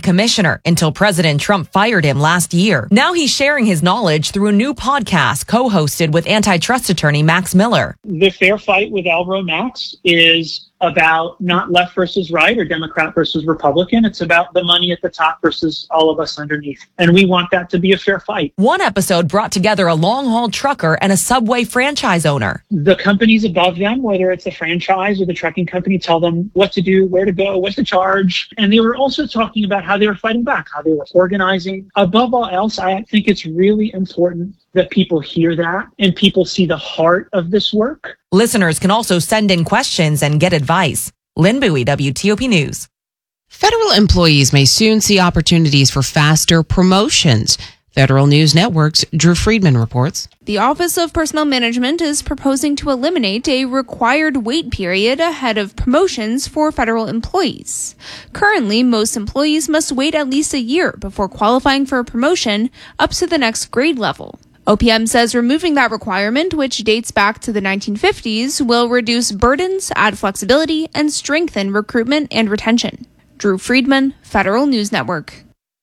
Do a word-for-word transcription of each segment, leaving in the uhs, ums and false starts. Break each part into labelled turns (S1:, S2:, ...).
S1: commissioner until President Trump fired him last year. Now he's sharing his knowledge through a new podcast co-hosted with antitrust attorney Max Miller.
S2: The fair fight with Elro Max is about not left versus right or Democrat versus Republican. It's about the money at the top versus all of us underneath. And we want that to be a fair fight.
S1: One episode brought together a long-haul trucker and a Subway franchise owner.
S2: The companies above them, whether it's a franchise or the trucking company, tell them what to do, where to go, what to charge. And they were also talking about how they were fighting back, how they were organizing. Above all else, I think it's really important that people hear that and people see the heart of this work.
S1: Listeners can also send in questions and get advice. Lynn Bowie, W T O P News.
S3: Federal employees may soon see opportunities for faster promotions. Federal News Network's Drew Friedman reports.
S4: The Office of Personnel Management is proposing to eliminate a required wait period ahead of promotions for federal employees. Currently, most employees must wait at least a year before qualifying for a promotion up to the next grade level. O P M says removing that requirement, which dates back to the nineteen fifties, will reduce burdens, add flexibility, and strengthen recruitment and retention. Drew Friedman, Federal News Network.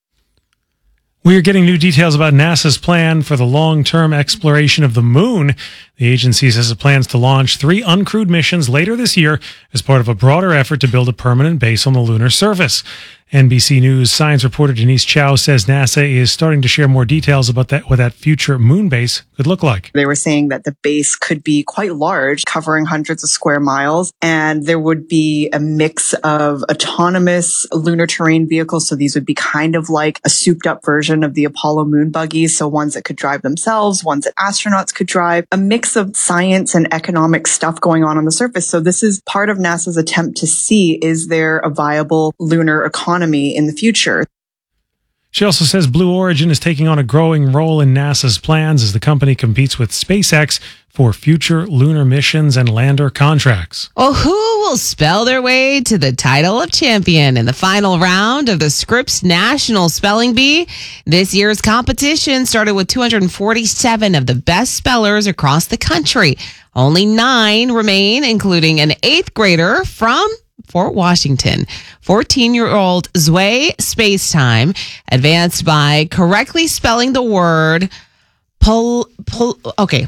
S5: We are getting new details about NASA's plan for the long-term exploration of the moon. The agency says it plans to launch three uncrewed missions later this year as part of a broader effort to build a permanent base on the lunar surface. N B C News science reporter Denise Chow says NASA is starting to share more details about that, what that future moon base could look like.
S6: They were saying that the base could be quite large, covering hundreds of square miles, and there would be a mix of autonomous lunar terrain vehicles. So these would be kind of like a souped up version of the Apollo moon buggies. So ones that could drive themselves, ones that astronauts could drive, a mix of science and economic stuff going on on the surface. So this is part of NASA's attempt to see, is there a viable lunar economy in the future?
S5: She also says Blue Origin is taking on a growing role in NASA's plans as the company competes with SpaceX for future lunar missions and lander contracts.
S3: Well, who will spell their way to the title of champion in the final round of the Scripps National Spelling Bee? This year's competition started with two hundred forty-seven of the best spellers across the country. Only nine remain, including an eighth grader from Fort Washington. fourteen-year-old Zwei Spacetime advanced by correctly spelling the word pol, pol, okay,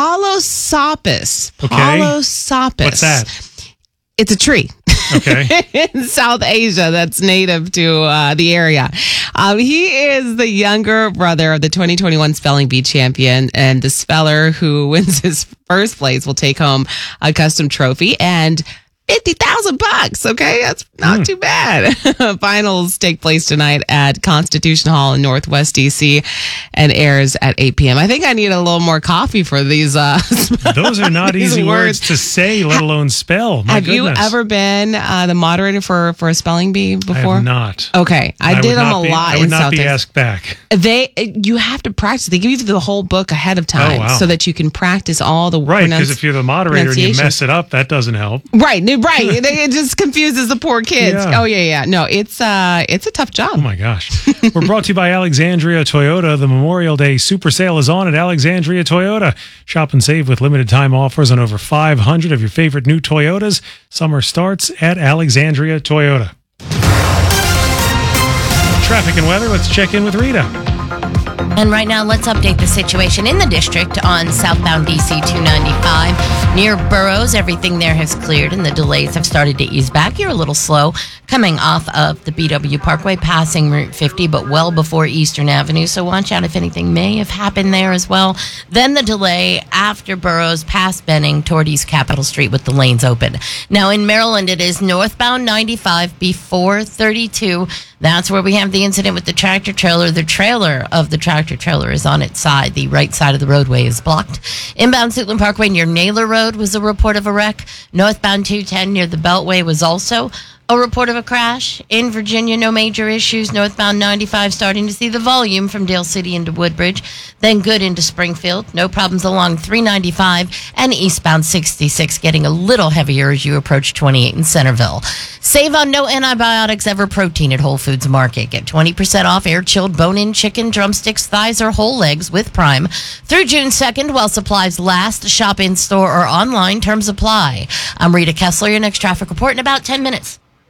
S3: Polosopus.
S5: Okay.
S3: Polosopus.
S5: What's that?
S3: It's a tree.
S5: Okay.
S3: In South Asia that's native to uh, the area. Um, he is the younger brother of the twenty twenty-one Spelling Bee champion, and the speller who wins his first place will take home a custom trophy and fifty thousand bucks. Okay, that's not mm. too bad. Finals take place tonight at Constitution Hall in Northwest D C and airs at eight p.m. I think I need a little more coffee for these. Uh,
S5: Those are not easy words. words to say, let alone spell. My
S3: have
S5: goodness.
S3: you ever been uh, the moderator for, for a spelling bee before?
S5: I have not.
S3: Okay, I, I did them a
S5: be,
S3: lot.
S5: I would
S3: in
S5: not
S3: South
S5: be
S3: Texas.
S5: asked back.
S3: They, you have to practice. They give you the whole book ahead of time,
S5: oh, wow.
S3: so that you can practice all the
S5: right. Because
S3: pronunci-
S5: if you're the moderator and you mess it up, that doesn't help.
S3: Right, right. It just confuses the poor kids.
S5: Yeah.
S3: Oh yeah, yeah. No, it's uh, it's a tough job.
S5: Oh my gosh. We're brought to you by Alexandria Toyota. The Memorial Day Super Sale is on at Alexandria Toyota. Shop and save with limited time offers on over five hundred of your favorite new Toyotas. Summer starts at Alexandria Toyota. Traffic and weather. Let's check in with Rita.
S7: And right now, let's update the situation in the district on southbound D C two ninety-five. Near Burroughs, everything there has cleared and the delays have started to ease back. You're a little slow coming off of the B W Parkway, passing Route fifty, but well before Eastern Avenue. So watch out if anything may have happened there as well. Then the delay after Burroughs, past Benning toward East Capitol Street with the lanes open. Now in Maryland, it is northbound ninety-five before thirty-two. That's where we have the incident with the tractor trailer. The trailer of the tractor trailer is on its side. The right side of the roadway is blocked. Inbound Suitland Parkway near Naylor Road was a report of a wreck. Northbound two ten near the Beltway was also a report of a crash. In Virginia, no major issues. Northbound ninety-five starting to see the volume from Dale City into Woodbridge. Then good into Springfield. No problems along three ninety-five. And eastbound sixty-six getting a little heavier as you approach twenty-eight in Centerville. Save on no antibiotics ever protein at Whole Foods Market. Get twenty percent off air-chilled bone-in chicken, drumsticks, thighs, or whole legs with Prime through June second while supplies last. Shop in-store or online. Terms apply. I'm Rita Kessler. Your next traffic report in about ten minutes.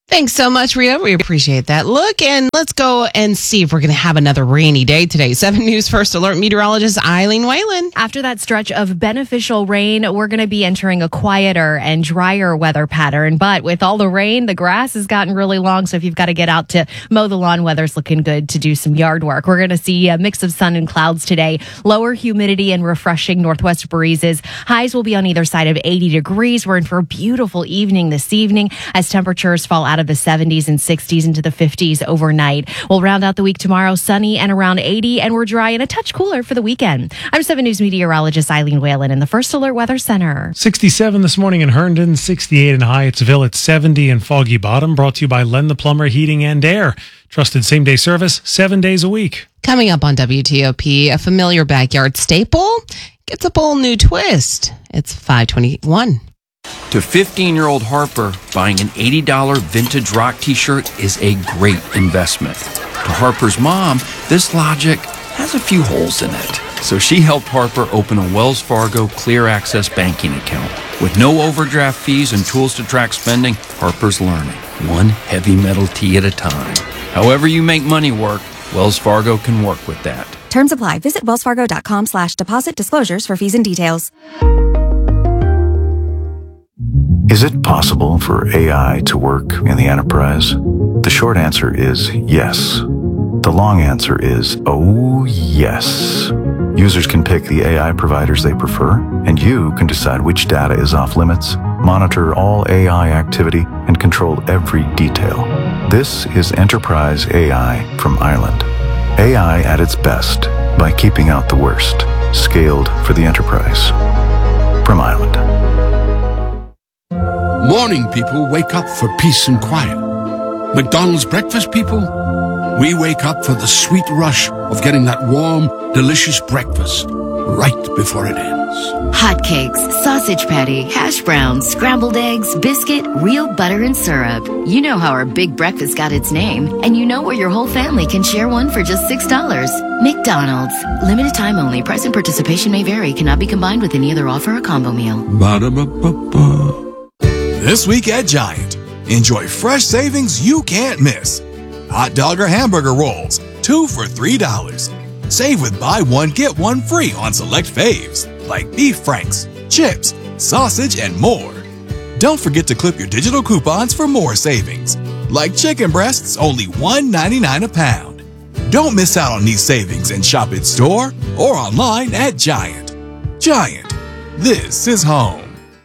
S3: Thanks so much, Rita. We appreciate that look. And let's go and see if we're going to have another rainy day today. seven News First Alert meteorologist Eileen Whalen.
S8: After that stretch of beneficial rain, we're going to be entering a quieter and drier weather pattern. But with all the rain, the grass has gotten really long. So if you've got to get out to mow the lawn, weather's looking good to do some yard work. We're going to see a mix of sun and clouds today, lower humidity and refreshing northwest breezes. Highs will be on either side of eighty degrees. We're in for a beautiful evening this evening as temperatures fall out of the seventies and sixties into the fifties overnight. We'll round out the week tomorrow sunny and around eighty, and we're dry and a touch cooler for the weekend. I'm seven News meteorologist Eileen Whalen in the First Alert Weather Center.
S5: sixty-seven this morning in Herndon, sixty-eight in Hyattsville, at seventy in Foggy Bottom. Brought to you by Len the Plumber Heating and Air. Trusted same-day service, seven days a week.
S3: Coming up on W T O P, a familiar backyard staple gets a bold new twist. It's five twenty-one.
S9: To fifteen-year-old Harper, buying an eighty dollars vintage rock t-shirt is a great investment. To Harper's mom, this logic has a few holes in it. So she helped Harper open a Wells Fargo Clear Access banking account. With no overdraft fees and tools to track spending, Harper's learning, one heavy metal tee at a time. However you make money work, Wells Fargo can work with that.
S10: Terms apply. Visit wellsfargo.com slash deposit disclosures for fees and details.
S11: Is it possible for A I to work in the enterprise? The short answer is yes. The long answer is, oh yes. Users can pick the A I providers they prefer, and you can decide which data is off limits, monitor all A I activity, and control every detail. This is Enterprise A I from Island. A I at its best by keeping out the worst. Scaled for the enterprise. From Island.
S12: Morning people wake up for peace and quiet. McDonald's breakfast people, we wake up for the sweet rush of getting that warm, delicious breakfast right before it ends.
S13: Hotcakes, sausage patty, hash browns, scrambled eggs, biscuit, real butter and syrup. You know how our big breakfast got its name, and you know where your whole family can share one for just six dollars. McDonald's. Limited time only. Price and participation may vary. Cannot be combined with any other offer or combo meal.
S12: Ba-da-ba-ba-ba.
S14: This week at Giant, enjoy fresh savings you can't miss. Hot dog or hamburger rolls, two for three dollars. Save with buy one, get one free on select faves, like beef franks, chips, sausage, and more. Don't forget to clip your digital coupons for more savings, like chicken breasts, only one ninety-nine a pound. Don't miss out on these savings and shop in store or online at Giant. Giant, this is home.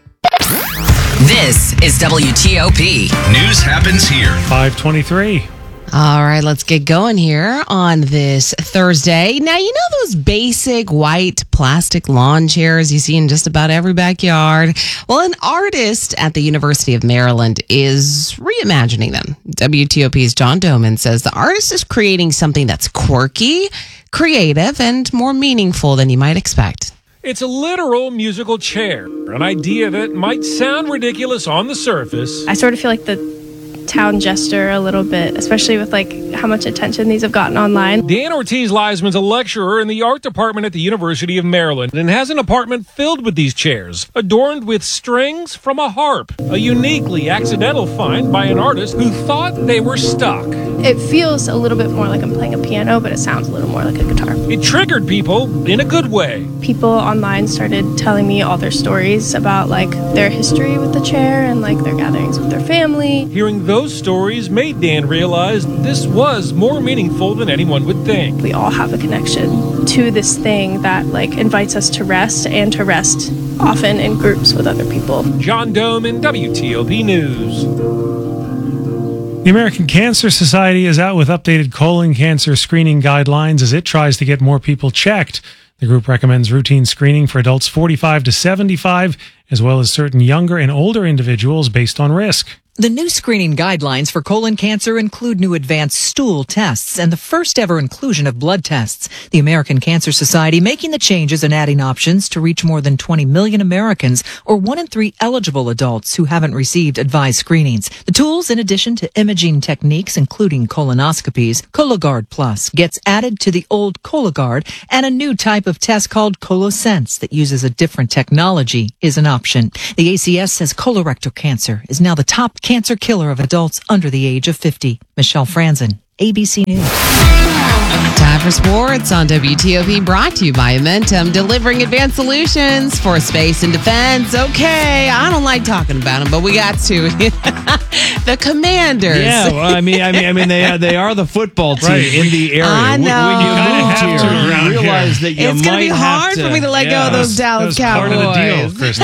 S15: This is W T O P. News happens here.
S5: five twenty-three.
S3: All right, let's get going here on this Thursday. Now, you know those basic white plastic lawn chairs you see in just about every backyard? Well, an artist at the University of Maryland is reimagining them. W T O P's John Doman says the artist is creating something that's quirky, creative, and more meaningful than you might expect.
S16: It's a literal musical chair, an idea that might sound ridiculous on the surface.
S17: I sort of feel like the town jester a little bit, especially with like how much attention these have gotten online.
S16: Dan Ortiz-Leisman's a lecturer in the art department at the University of Maryland and has an apartment filled with these chairs, adorned with strings from a harp, a uniquely accidental find by an artist who thought they were stuck.
S17: It feels a little bit more like I'm playing a piano, but it sounds a little more like a guitar.
S16: It triggered people in a good way.
S17: People online started telling me all their stories about like their history with the chair and like their gatherings with their family.
S16: Hearing those stories made Dan realize this was more meaningful than anyone would think.
S17: We all have a connection to this thing that like invites us to rest and to rest often in groups with other people.
S16: John Doman, W T O P News.
S5: The American Cancer Society is out with updated colon cancer screening guidelines as it tries to get more people checked. The group recommends routine screening for adults forty-five to seventy-five, as well as certain younger and older individuals based on risk.
S18: The new screening guidelines for colon cancer include new advanced stool tests and the first ever inclusion of blood tests. The American Cancer Society making the changes and adding options to reach more than twenty million Americans, or one in three eligible adults who haven't received advised screenings. The tools, in addition to imaging techniques, including colonoscopies, Cologuard Plus gets added to the old Cologuard, and a new type of test called ColoSense that uses a different technology is an option. The A C S says colorectal cancer is now the top cancer killer of adults under the age of fifty. Michelle Franzen, A B C News.
S3: Time for sports on W T O P, brought to you by Amentum, delivering advanced solutions for space and defense. Okay, I don't like talking about them, but we got to. The Commanders.
S19: Yeah, well, I mean, I mean, I mean, they are, they are the football team
S5: Right.
S19: in the area.
S3: I know.
S19: When you moved
S5: have to
S19: here,
S5: around
S19: you realize
S5: here.
S19: that you
S3: It's
S19: might
S3: going to be
S19: have
S3: hard
S19: to,
S3: for me to let
S19: yeah.
S3: go of those Dallas
S5: That was
S3: Cowboys.
S5: part of the deal, Chris.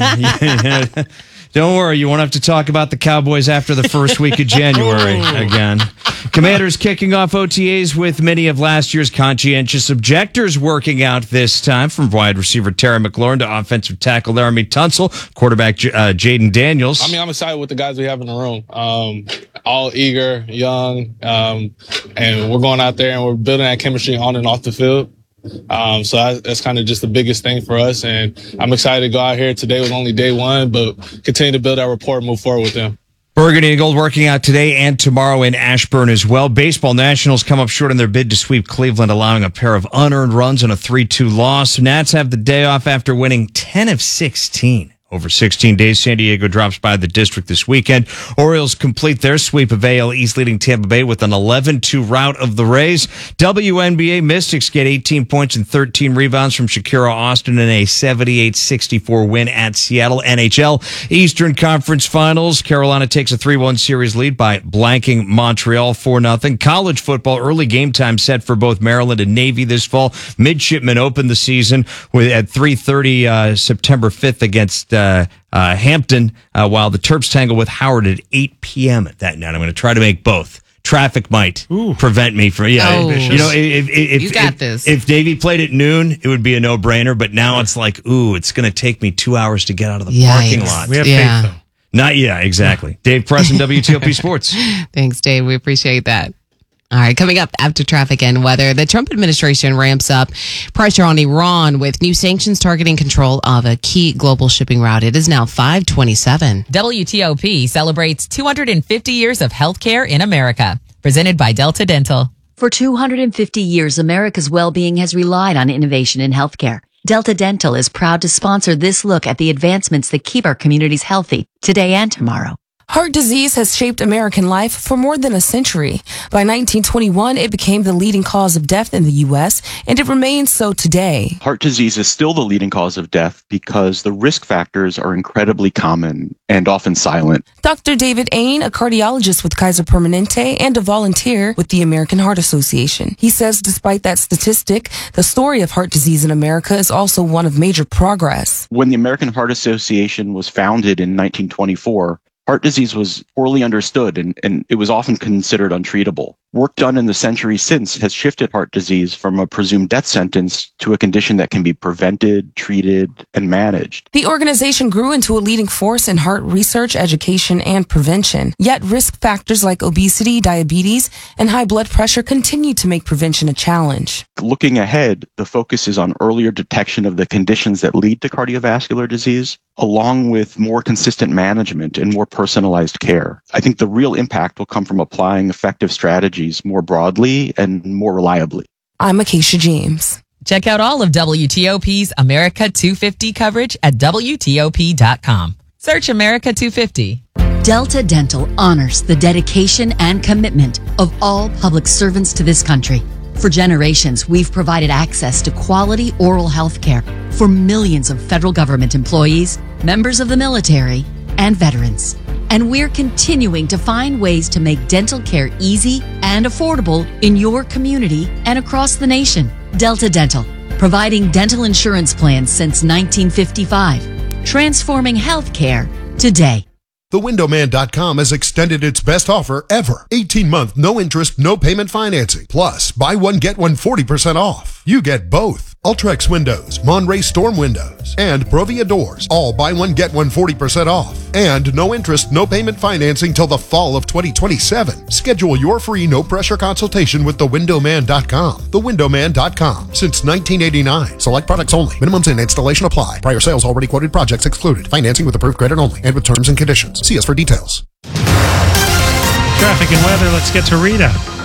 S19: Yeah. Don't worry, you won't have to talk about the Cowboys after the first week of January again. Commanders kicking off O T As with many of last year's conscientious objectors working out this time, from wide receiver Terry McLaurin to offensive tackle Laramie Tunsil, quarterback uh, Jaden Daniels.
S20: I mean, I'm excited with the guys we have in the room. Um, all eager, young, um, and we're going out there and we're building that chemistry on and off the field. Um, so I, that's kind of just the biggest thing for us. And I'm excited to go out here today with only day one, but continue to build our rapport and move forward with them.
S19: Burgundy and Gold working out today and tomorrow in Ashburn as well. Baseball Nationals come up short in their bid to sweep Cleveland, allowing a pair of unearned runs and a three two loss. Nats have the day off after winning ten of sixteen. Over sixteen days, San Diego drops by the district this weekend. Orioles complete their sweep of A L East, leading Tampa Bay with an eleven two rout of the Rays. W N B A Mystics get eighteen points and thirteen rebounds from Shakira Austin in a seventy-eight sixty-four win at Seattle. N H L Eastern Conference Finals. Carolina takes a three one series lead by blanking Montreal four nothing. College football early game time set for both Maryland and Navy this fall. Midshipmen open the season with at three thirty uh, September fifth against Uh, uh, Hampton, uh, while the Terps tangle with Howard at eight p.m. at that night. I'm going to try to make both. Traffic might Ooh. prevent me from, yeah.
S3: Oh.
S19: You know, if, if,
S3: You got
S19: if,
S3: this.
S19: if Navy played at noon, it would be a no-brainer, but now it's like, ooh, it's going to take me two hours to get out of the
S3: Yikes.
S19: parking lot.
S5: We have
S3: Yeah.
S5: faith, though.
S19: Not, yeah, exactly. Dave Preston, W T O P Sports.
S3: Thanks, Dave. We appreciate that. All right, coming up after traffic and weather, the Trump administration ramps up pressure on Iran with new sanctions targeting control of a key global shipping route. It is now five twenty-seven.
S1: W T O P celebrates two hundred fifty years of healthcare in America. Presented by Delta Dental.
S21: For two hundred fifty years, America's well-being has relied on innovation in healthcare. Delta Dental is proud to sponsor this look at the advancements that keep our communities healthy today and tomorrow.
S22: Heart disease has shaped American life for more than a century. By nineteen twenty-one, it became the leading cause of death in the U S, and it remains so today.
S23: Heart disease is still the leading cause of death because the risk factors are incredibly common and often silent.
S22: Doctor David Ain, a cardiologist with Kaiser Permanente and a volunteer with the American Heart Association. He says despite that statistic, the story of heart disease in America is also one of major progress.
S23: When the American Heart Association was founded in nineteen twenty-four, heart disease was poorly understood and, and it was often considered untreatable. Work done in the century since has shifted heart disease from a presumed death sentence to a condition that can be prevented, treated, and managed.
S22: The organization grew into a leading force in heart research, education, and prevention. Yet risk factors like obesity, diabetes, and high blood pressure continue to make prevention a challenge.
S23: Looking ahead, the focus is on earlier detection of the conditions that lead to cardiovascular disease, along with more consistent management and more personalized care. I think the real impact will come from applying effective strategies more broadly and more reliably.
S22: I'm Acacia James.
S1: Check out all of W T O P's America two fifty coverage at W T O P dot com. Search America two fifty.
S21: Delta Dental honors the dedication and commitment of all public servants to this country. For generations, we've provided access to quality oral health care for millions of federal government employees, members of the military, and veterans. And we're continuing to find ways to make dental care easy and affordable in your community and across the nation. Delta Dental, providing dental insurance plans since nineteen fifty-five, transforming healthcare today.
S24: The window man dot com has extended its best offer ever. eighteen month, no interest, no payment financing. Plus, buy one, get one forty percent off. You get both. Ultrex windows, Monterey Storm windows, and Provia doors. All buy one, get one forty percent off. And no interest, no payment financing till the fall of twenty twenty-seven. Schedule your free no-pressure consultation with the window man dot com. the window man dot com. Since nineteen eighty-nine. Select products only. Minimums and installation apply. Prior sales already quoted projects excluded. Financing with approved credit only and with terms and conditions. See us for details.
S5: Traffic and weather. Let's get to Rita.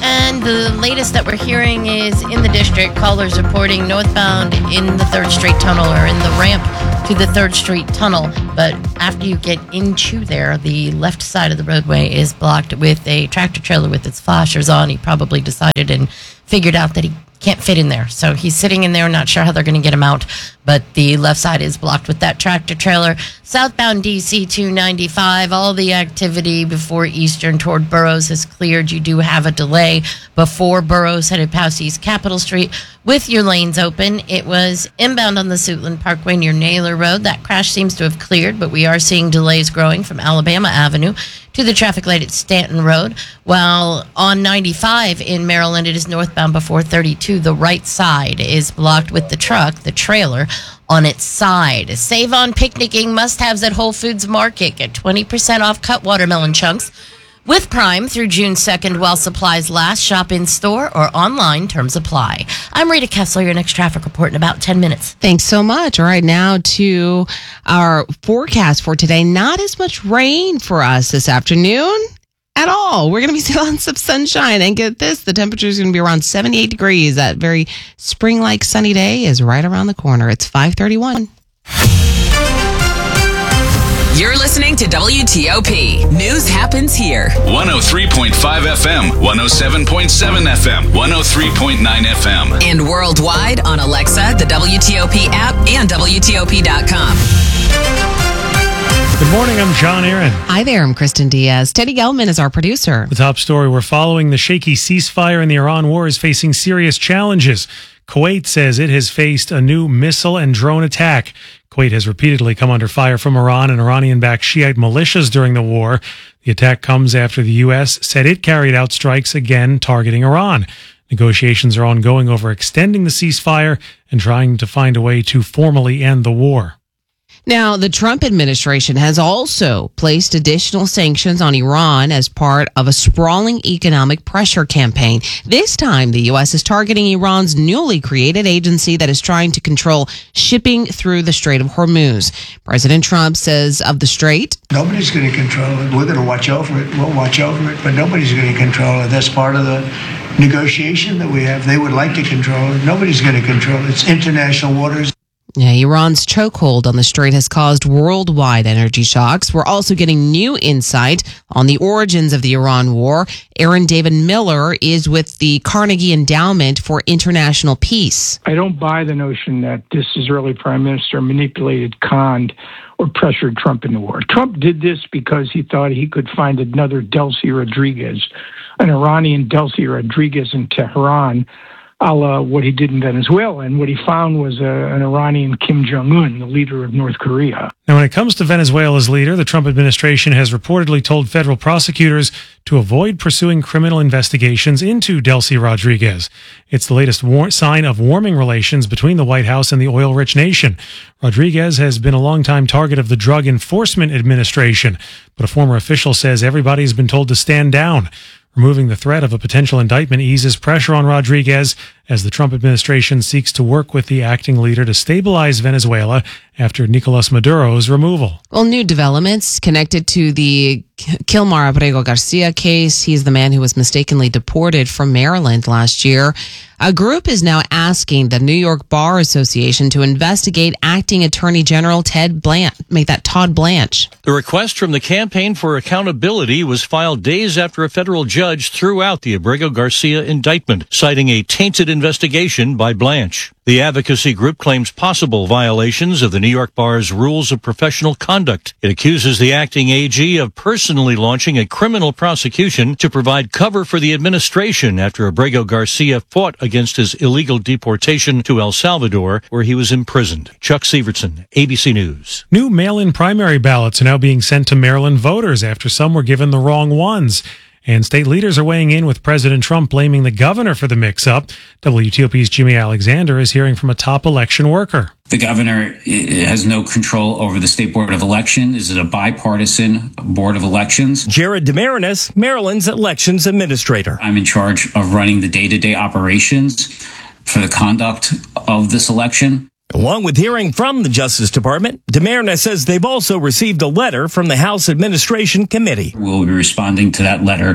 S2: And the latest that we're hearing is in the district, callers reporting northbound in the third Street Tunnel or in the ramp to the third Street Tunnel. But after you get into there, the left side of the roadway is blocked with a tractor trailer with its flashers on. He probably decided and figured out that he can't fit in there. So he's sitting in there, not sure how they're going to get him out, but the left side is blocked with that tractor trailer. Southbound D C two ninety-five, all the activity before Eastern toward Burroughs has cleared. You do have a delay before Burroughs headed past East Capitol Street with your lanes open. It was inbound on the Suitland Parkway near Naylor Road. That crash seems to have cleared, but we are seeing delays growing from Alabama Avenue to the traffic light at Stanton Road. While on ninety-five in Maryland, it is northbound before thirty-two. The right side is blocked with the truck, the trailer, on its side. Save on picnicking must-haves at Whole Foods Market. Get twenty percent off cut watermelon chunks with Prime through June second while supplies last. Shop in store or online. Terms apply. I'm Rita Kessler, your next traffic report in about ten minutes.
S3: Thanks so much. All right, now to our forecast for today. Not as much rain for us this afternoon at all. We're going to be still on some sunshine. And get this, the temperature is going to be around seventy-eight degrees. That very spring-like sunny day is right around the corner. It's five thirty-one.
S1: You're listening to W T O P. News happens here.
S15: one oh three point five F M, one oh seven point seven F M, one oh three point nine F M.
S1: And worldwide on Alexa, the W T O P app, and W T O P dot com.
S5: Good morning, I'm John Aaron.
S3: Hi there, I'm Kristen Diaz. Teddy Gelman is our producer.
S5: The top story, we're following the shaky ceasefire in the Iran war is facing serious challenges. Kuwait says it has faced a new missile and drone attack. Kuwait has repeatedly come under fire from Iran and Iranian-backed Shiite militias during the war. The attack comes after the U S said it carried out strikes again targeting Iran. Negotiations are ongoing over extending the ceasefire and trying to find a way to formally end the war.
S3: Now, the Trump administration has also placed additional sanctions on Iran as part of a sprawling economic pressure campaign. This time, the U S is targeting Iran's newly created agency that is trying to control shipping through the Strait of Hormuz. President Trump says of the strait,
S4: nobody's going to control it. We're going to watch over it. We'll watch over it, but nobody's going to control it. That's part of the negotiation that we have. They would like to control it. Nobody's going to control it. It's international waters.
S3: Yeah, Iran's chokehold on the strait has caused worldwide energy shocks. We're also getting new insight on the origins of the Iran war. Aaron David Miller is with the Carnegie Endowment for International Peace.
S6: I don't buy the notion that this Israeli prime minister manipulated, conned, or pressured Trump in the war. Trump did this because he thought he could find another Delcy Rodriguez, an Iranian Delcy Rodriguez in Tehran, a la what he did in Venezuela. And what he found was a, an Iranian Kim Jong-un, the leader of North Korea.
S5: Now, when it comes to Venezuela's leader, the Trump administration has reportedly told federal prosecutors to avoid pursuing criminal investigations into Delcy Rodriguez. It's the latest war- sign of warming relations between the White House and the oil-rich nation. Rodriguez has been a longtime target of the Drug Enforcement Administration, but a former official says everybody's been told to stand down. Removing the threat of a potential indictment eases pressure on Rodriguez as the Trump administration seeks to work with the acting leader to stabilize Venezuela after Nicolas Maduro's removal.
S3: Well, new developments connected to the Kilmar Abrego Garcia case. He's the man who was mistakenly deported from Maryland last year. A group is now asking the New York Bar Association to investigate acting Attorney General Ted Blanche, make that Todd Blanche.
S7: The request from the Campaign for Accountability was filed days after a federal judge threw out the Abrego Garcia indictment, citing a tainted investigation by Blanche. The advocacy group claims possible violations of the New York Bar's rules of professional conduct. It accuses the acting A G of personally launching a criminal prosecution to provide cover for the administration after Abrego Garcia fought against his illegal deportation to El Salvador, where he was imprisoned. Chuck Severson, A B C News.
S5: New mail-in primary ballots are now being sent to Maryland voters after some were given the wrong ones. And state leaders are weighing in with President Trump blaming the governor for the mix-up. W T O P's Jimmy Alexander is hearing from a top election worker.
S25: The governor has no control over the State Board of Election. Is it a bipartisan Board of Elections?
S26: Jared DeMarinis, Maryland's elections administrator.
S25: I'm in charge of running the day-to-day operations for the conduct of this election.
S26: Along with hearing from the Justice Department, DeMarinis says they've also received a letter from the House Administration Committee.
S25: We'll be responding to that letter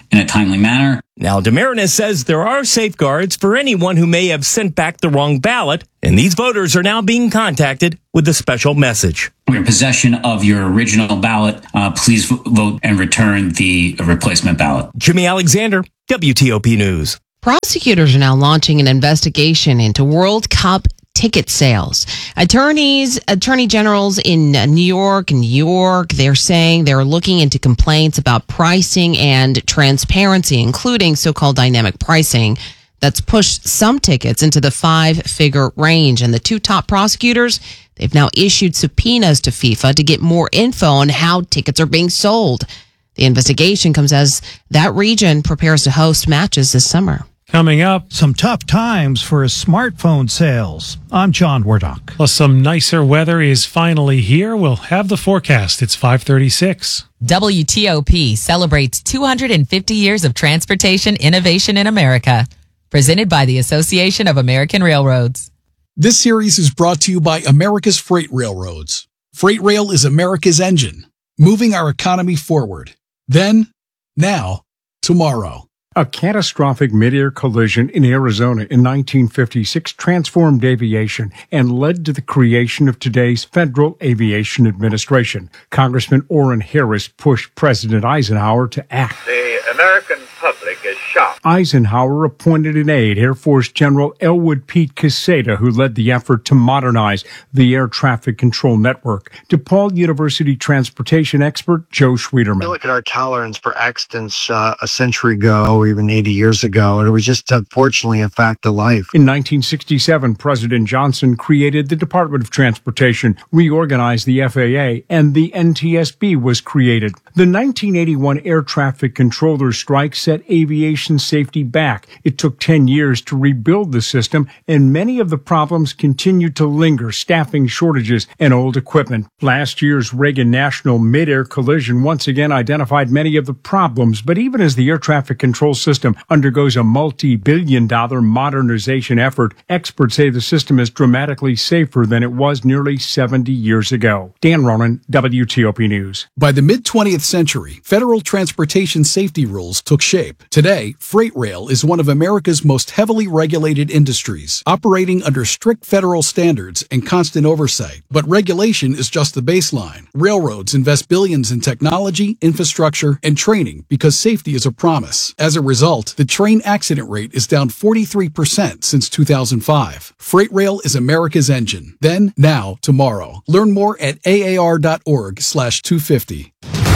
S25: in a timely manner.
S26: Now, Damaris says there are safeguards for anyone who may have sent back the wrong ballot, and these voters are now being contacted with a special message.
S25: When you're in possession of your original ballot, uh, please vote and return the replacement ballot.
S26: Jimmy Alexander, W T O P News.
S3: Prosecutors are now launching an investigation into World Cup ticket sales. Attorneys, attorney generals in New York and New York, they're saying they're looking into complaints about pricing and transparency, including so-called dynamic pricing that's pushed some tickets into the five-figure range. And the two top prosecutors, they've now issued subpoenas to FIFA to get more info on how tickets are being sold. The investigation comes as that region prepares to host matches this summer.
S5: Coming up,
S8: some tough times for smartphone sales. I'm John Wardock.
S5: Plus some nicer weather is finally here. We'll have the forecast. It's five thirty-six.
S1: W T O P celebrates two hundred fifty years of transportation innovation in America. Presented by the Association of American Railroads.
S9: This series is brought to you by America's Freight Railroads. Freight Rail is America's engine, moving our economy forward. Then, now, tomorrow.
S10: A catastrophic mid-air collision in Arizona in nineteen fifty-six transformed aviation and led to the creation of today's Federal Aviation Administration. Congressman Orrin Harris pushed President Eisenhower to act.
S11: The American public is shocked.
S10: Eisenhower appointed an aide, Air Force General Elwood Pete Quesada, who led the effort to modernize the air traffic control network. DePaul University transportation expert Joe Schwederman.
S12: You look at our tolerance for accidents uh, a century ago, or even eighty years ago, and it was just unfortunately a fact of life.
S10: In nineteen sixty-seven, President Johnson created the Department of Transportation, reorganized the F A A, and the N T S B was created. The nineteen eighty-one air traffic controller strike set aviation safety back. It took ten years to rebuild the system, and many of the problems continue to linger: staffing shortages and old equipment. Last year's Reagan National mid-air collision once again identified many of the problems, but even as the air traffic control system undergoes a multi-billion dollar modernization effort, experts say the system is dramatically safer than it was nearly seventy years ago. Dan Ronan, W T O P News.
S9: By the mid-twentieth century, federal transportation safety rules took shape. Today, freight rail is one of America's most heavily regulated industries, operating under strict federal standards and constant oversight. But regulation is just the baseline. Railroads invest billions in technology, infrastructure, and training because safety is a promise. As a result, the train accident rate is down forty-three percent since two thousand five. Freight rail is America's engine. Then, now, tomorrow. Learn more at A A R dot org slash two fifty.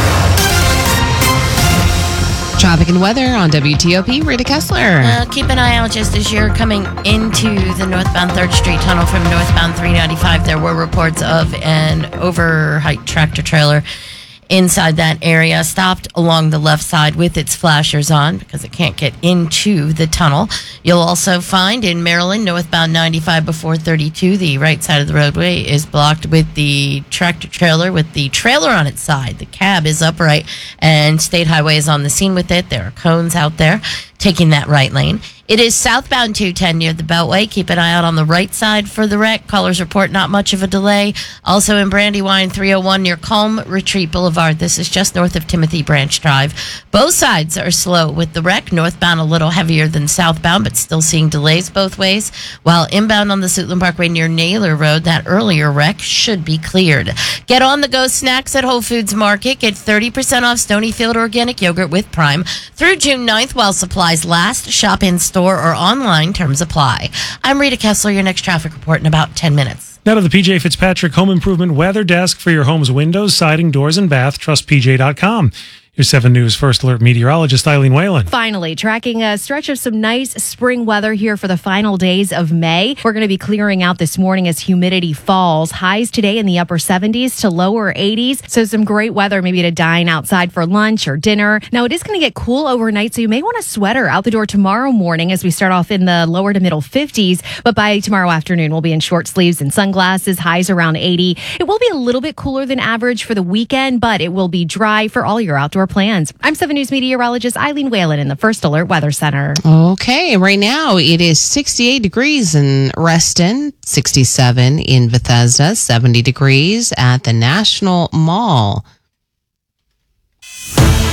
S3: Traffic and weather on W T O P. Rita Kessler.
S2: Uh, keep an eye out just as you're coming into the northbound third Street Tunnel from northbound three ninety-five. There were reports of an overheight tractor trailer inside that area, stopped along the left side with its flashers on because it can't get into the tunnel. You'll also find in Maryland, northbound ninety-five before thirty-two, the right side of the roadway is blocked with the tractor trailer with the trailer on its side. The cab is upright and State Highway is on the scene with it. There are cones out there taking that right lane. It is southbound two ten near the Beltway. Keep an eye out on the right side for the wreck. Callers report not much of a delay. Also in Brandywine three oh one near Culm Retreat Boulevard. This is just north of Timothy Branch Drive. Both sides are slow with the wreck. Northbound a little heavier than southbound, but still seeing delays both ways. While inbound on the Suitland Parkway near Naylor Road, that earlier wreck should be cleared. Get on the go snacks at Whole Foods Market. Get thirty percent off Stonyfield Organic Yogurt with Prime through June ninth while supplies last. Shop in store or online. Terms apply. I'm Rita Kessler. Your next traffic report in about ten minutes.
S5: Now to the P J Fitzpatrick Home Improvement Weather Desk for your home's windows, siding, doors, and bath. Trust P J dot com. Your seven News First Alert meteorologist Eileen Whalen.
S13: Finally, tracking a stretch of some nice spring weather here for the final days of May. We're going to be clearing out this morning as humidity falls. Highs today in the upper seventies to lower eighties. So some great weather maybe to dine outside for lunch or dinner. Now, it is going to get cool overnight, so you may want a sweater out the door tomorrow morning as we start off in the lower to middle fifties. But by tomorrow afternoon, we'll be in short sleeves and sunglasses. Highs around eighty. It will be a little bit cooler than average for the weekend, but it will be dry for all your outdoor plans. I'm seven News meteorologist Eileen Whalen in the First Alert Weather Center.
S3: Okay, right now it is sixty-eight degrees in Reston, sixty-seven in Bethesda, seventy degrees at the National Mall.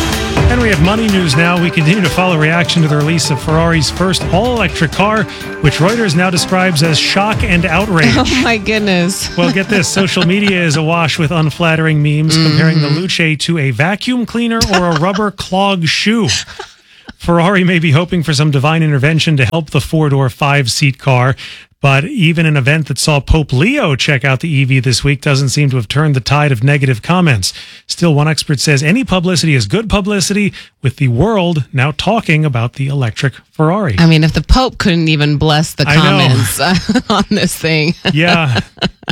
S5: And we have money news now. We continue to follow reaction to the release of Ferrari's first all-electric car, which Reuters now describes as shock and outrage.
S3: Oh, my goodness.
S5: Well, get this. Social media is awash with unflattering memes mm-hmm. comparing the Luce to a vacuum cleaner or a rubber clog shoe. Ferrari may be hoping for some divine intervention to help the four-door, five-seat car. But even an event that saw Pope Leo check out the E V this week doesn't seem to have turned the tide of negative comments. Still, one expert says any publicity is good publicity, with the world now talking about the electric Ferrari.
S3: I mean, if the Pope couldn't even bless the comments on this thing.
S5: Yeah.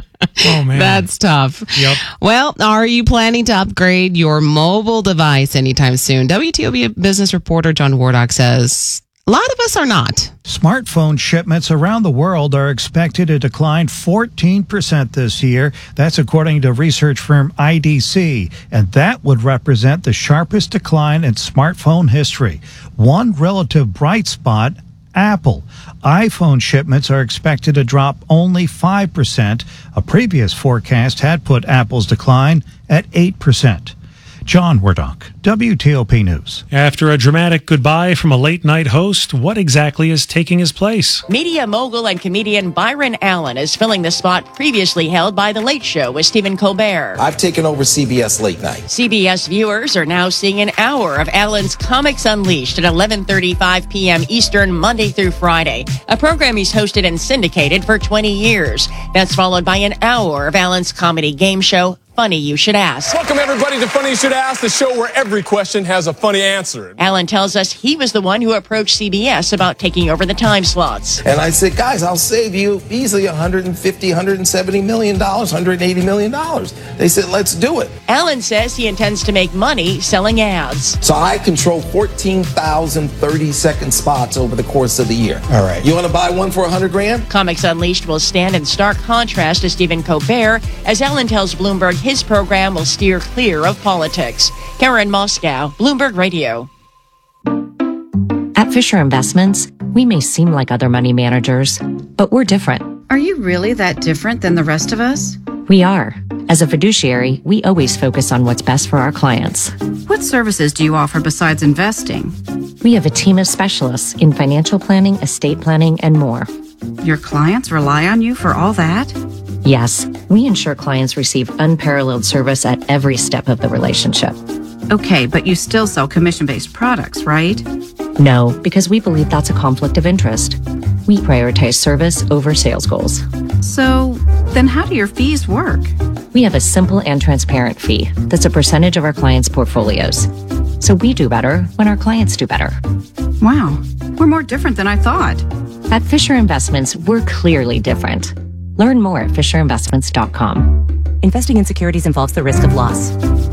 S5: Oh, man.
S3: That's tough.
S5: Yep.
S3: Well, are you planning to upgrade your mobile device anytime soon? W T O P business reporter John Wardock says a lot of us are not.
S8: Smartphone shipments around the world are expected to decline fourteen percent this year. That's according to research firm I D C, and that would represent the sharpest decline in smartphone history. One relative bright spot, Apple. iPhone shipments are expected to drop only five percent. A previous forecast had put Apple's decline at eight percent. John Wardock, W T O P News.
S5: After a dramatic goodbye from a late-night host, what exactly is taking his place?
S14: Media mogul and comedian Byron Allen is filling the spot previously held by The Late Show with Stephen Colbert.
S16: I've taken over C B S Late Night.
S14: C B S viewers are now seeing an hour of Allen's Comics Unleashed at eleven thirty-five p.m. Eastern, Monday through Friday, a program he's hosted and syndicated for twenty years. That's followed by an hour of Allen's comedy game show, Funny You Should Ask.
S17: Welcome, everybody, to Funny You Should Ask, the show where every question has a funny answer.
S14: Allen tells us he was the one who approached C B S about taking over the time slots.
S16: And I said, guys, I'll save you easily one hundred fifty, one hundred seventy million dollars, one hundred eighty million dollars. They said, let's do it.
S14: Allen says he intends to make money selling ads.
S16: So I control fourteen thousand thirty-second spots over the course of the year.
S17: All right.
S16: You want to buy one for one hundred grand?
S14: Comics Unleashed will stand in stark contrast to Stephen Colbert, as Allen tells Bloomberg his program will steer clear of politics. Karen Moscow, Bloomberg Radio.
S18: At Fisher Investments, we may seem like other money managers, but we're different.
S19: Are you really that different than the rest of us?
S18: We are. As a fiduciary, we always focus on what's best for our clients.
S19: What services do you offer besides investing?
S18: We have a team of specialists in financial planning, estate planning, and more.
S19: Your clients rely on you for all that?
S18: Yes, we ensure clients receive unparalleled service at every step of the relationship.
S19: Okay, but you still sell commission-based products, right?
S18: No, because we believe that's a conflict of interest. We prioritize service over sales goals.
S19: So, then how do your fees work?
S18: We have a simple and transparent fee that's a percentage of our clients' portfolios. So we do better when our clients do better.
S19: Wow, we're more different than I thought.
S18: At Fisher Investments, we're clearly different. Learn more at fisher investments dot com. Investing in securities involves the risk of loss.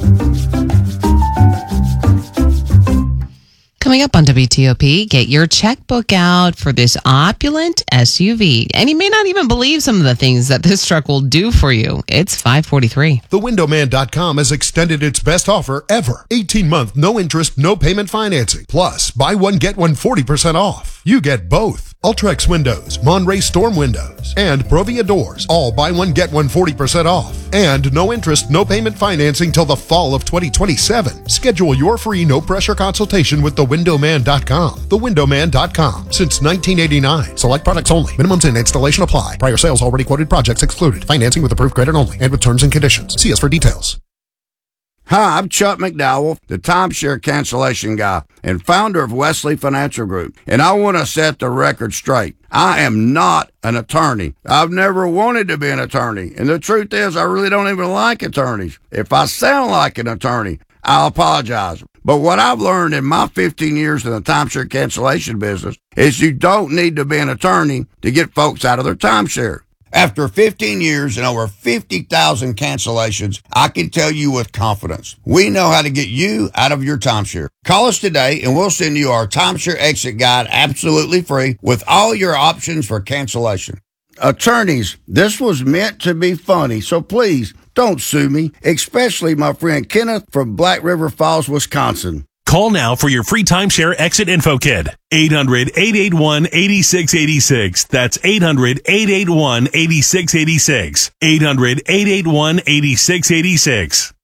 S3: Coming up on W T O P, get your checkbook out for this opulent S U V. And you may not even believe some of the things that this truck will do for you. It's five forty-three.
S24: the window man dot com has extended its best offer ever. eighteen month, no interest, no payment financing. Plus, buy one, get one forty percent off. You get both. Ultrex windows, Monterey Storm windows, and Provia doors. All buy one, get one forty percent off. And no interest, no payment financing till the fall of twenty twenty-seven. Schedule your free no-pressure consultation with the window man dot com. the window man dot com. Since nineteen eighty-nine. Select products only. Minimums and installation apply. Prior sales already quoted projects excluded. Financing with approved credit only and with terms and conditions. See us for details.
S20: Hi, I'm Chuck McDowell, the timeshare cancellation guy and founder of Wesley Financial Group, and I want to set the record straight. I am not an attorney. I've never wanted to be an attorney, and the truth is I really don't even like attorneys. If I sound like an attorney, I'll apologize. But what I've learned in my fifteen years in the timeshare cancellation business is you don't need to be an attorney to get folks out of their timeshare. After fifteen years and over fifty thousand cancellations, I can tell you with confidence, we know how to get you out of your timeshare. Call us today and we'll send you our timeshare exit guide absolutely free with all your options for cancellation. Attorneys, this was meant to be funny, so please don't sue me, especially my friend Kenneth from Black River Falls, Wisconsin.
S27: Call now for your free timeshare exit info kit. eight hundred, eight eight one, eight six eight six. That's eight hundred, eight eight one, eight six eight six. eight hundred, eight eight one, eight six eight six.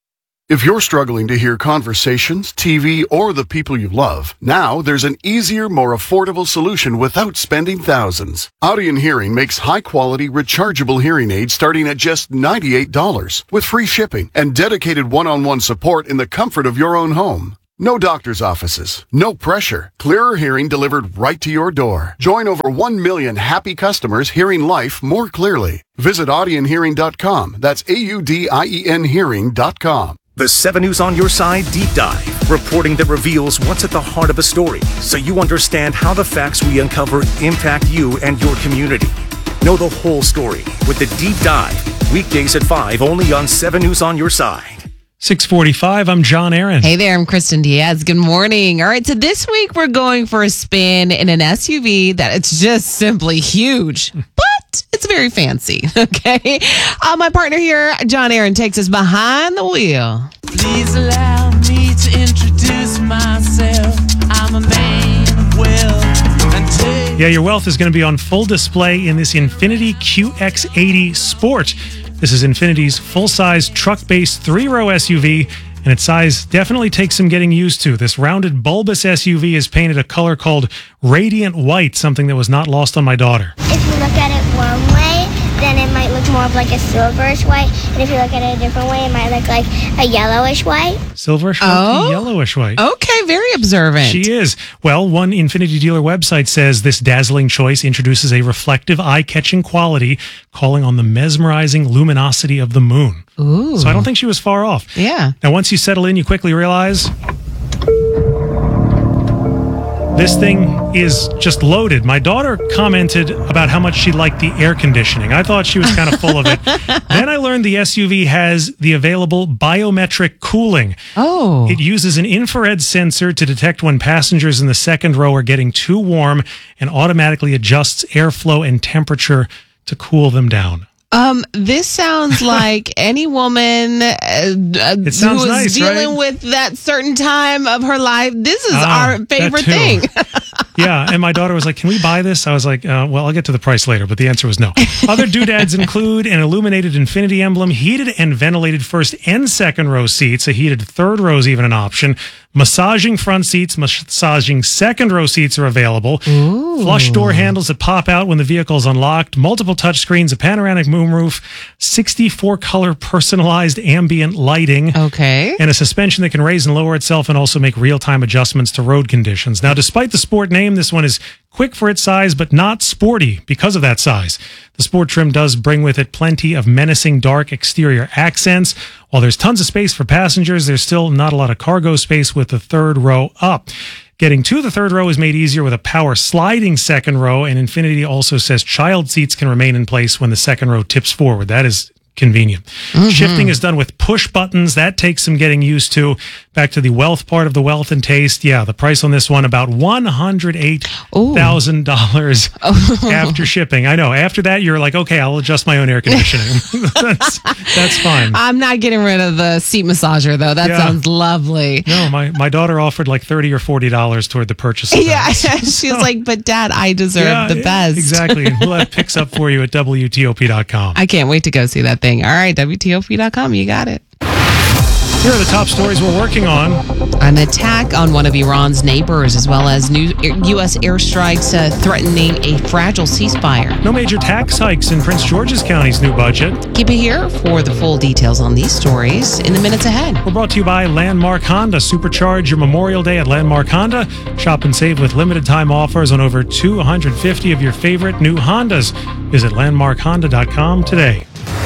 S4: If you're struggling to hear conversations, T V, or the people you love, now there's an easier, more affordable solution without spending thousands. Audion Hearing makes high-quality, rechargeable hearing aids starting at just ninety-eight dollars with free shipping and dedicated one-on-one support in the comfort of your own home. No doctor's offices, no pressure. Clearer hearing delivered right to your door. Join over one million happy customers hearing life more clearly. Visit audion hearing dot com. That's A U D I E N hearing dot com.
S6: The seven News on Your Side Deep Dive, reporting that reveals what's at the heart of a story, so you understand how the facts we uncover impact you and your community. Know the whole story with the Deep Dive, weekdays at five, only on seven News on Your Side.
S5: six forty-five, I'm John Aaron.
S3: Hey there, I'm Kristen Diaz. Good morning. All right, so this week we're going for a spin in an S U V that it's just simply huge, but it's very fancy, okay? Uh, my partner here, John Aaron, takes us behind the wheel.
S7: Please allow me to introduce myself. I'm a man of wealth.
S5: Yeah, your wealth is going to be on full display in this Infiniti Q X eighty Sport. This is Infinity's full-size truck-based three-row S U V, and its size definitely takes some getting used to. This rounded, bulbous S U V is painted a color called Radiant White, something that was not lost on my daughter.
S15: If you look at it one way, then it might look more of like a silverish white, and if you look at it a different way, it might look like a yellowish white.
S5: Silverish white,
S3: Oh.
S5: yellowish white.
S3: Okay, very observant.
S5: She is. Well, one Infiniti dealer website says this dazzling choice introduces a reflective, eye-catching quality, calling on the mesmerizing luminosity of the moon.
S3: Ooh.
S5: So I don't think she was far off.
S3: Yeah.
S5: Now, once you settle in, you quickly realize this thing is just loaded. My daughter commented about how much she liked the air conditioning. I thought she was kind of full of it. Then I learned the S U V has the available biometric cooling.
S3: Oh.
S5: It uses an infrared sensor to detect when passengers in the second row are getting too warm and automatically adjusts airflow and temperature to cool them down.
S3: Um, this sounds like any woman uh,
S5: It sounds
S3: who is
S5: nice,
S3: dealing
S5: right?
S3: with that certain time of her life. This is
S5: Ah,
S3: our
S5: that
S3: favorite
S5: too.
S3: thing.
S5: Yeah, and my daughter was like, can we buy this? I was like, uh, well, I'll get to the price later, but the answer was no. Other doodads include an illuminated Infiniti emblem, heated and ventilated first and second row seats, a heated third row is even an option, massaging front seats, massaging second row seats are available,
S3: Ooh.
S5: flush door handles that pop out when the vehicle is unlocked, multiple touchscreens, a panoramic moonroof, sixty-four color personalized ambient lighting,
S3: Okay.
S5: and a suspension that can raise and lower itself and also make real-time adjustments to road conditions. Now, despite the Sport name, this one is quick for its size, but not sporty because of that size. The Sport trim does bring with it plenty of menacing dark exterior accents. While there's tons of space for passengers, there's still not a lot of cargo space with the third row up. Getting to the third row is made easier with a power sliding second row, and Infiniti also says child seats can remain in place when the second row tips forward. That is convenient.
S3: Mm-hmm.
S5: Shifting is done with push buttons. That takes some getting used to. Back to the wealth part of the wealth and taste. Yeah, the price on this one, about one hundred eight thousand dollars after shipping. I know. After that, you're like, okay, I'll adjust my own air conditioning. that's, that's fine.
S3: I'm not getting rid of the seat massager, though. That
S5: Yeah.
S3: sounds lovely.
S5: No, my, my daughter offered like thirty or forty dollars toward the purchase of that.
S3: Yeah, she was like, but Dad, I deserve
S5: Yeah,
S3: the best.
S5: Exactly. And we'll have picks up for you at W T O P dot com.
S3: I can't wait to go see that thing. All right, W T O P dot com, you got it.
S5: Here are the top stories we're working on.
S3: An attack on one of Iran's neighbors, as well as new U S airstrikes uh, threatening a fragile ceasefire.
S5: No major tax hikes in Prince George's County's new budget.
S3: Keep it here for the full details on these stories in the minutes ahead.
S5: We're brought to you by Landmark Honda. Supercharge your Memorial Day at Landmark Honda. Shop and save with limited time offers on over two hundred fifty of your favorite new Hondas. Visit landmark honda dot com today.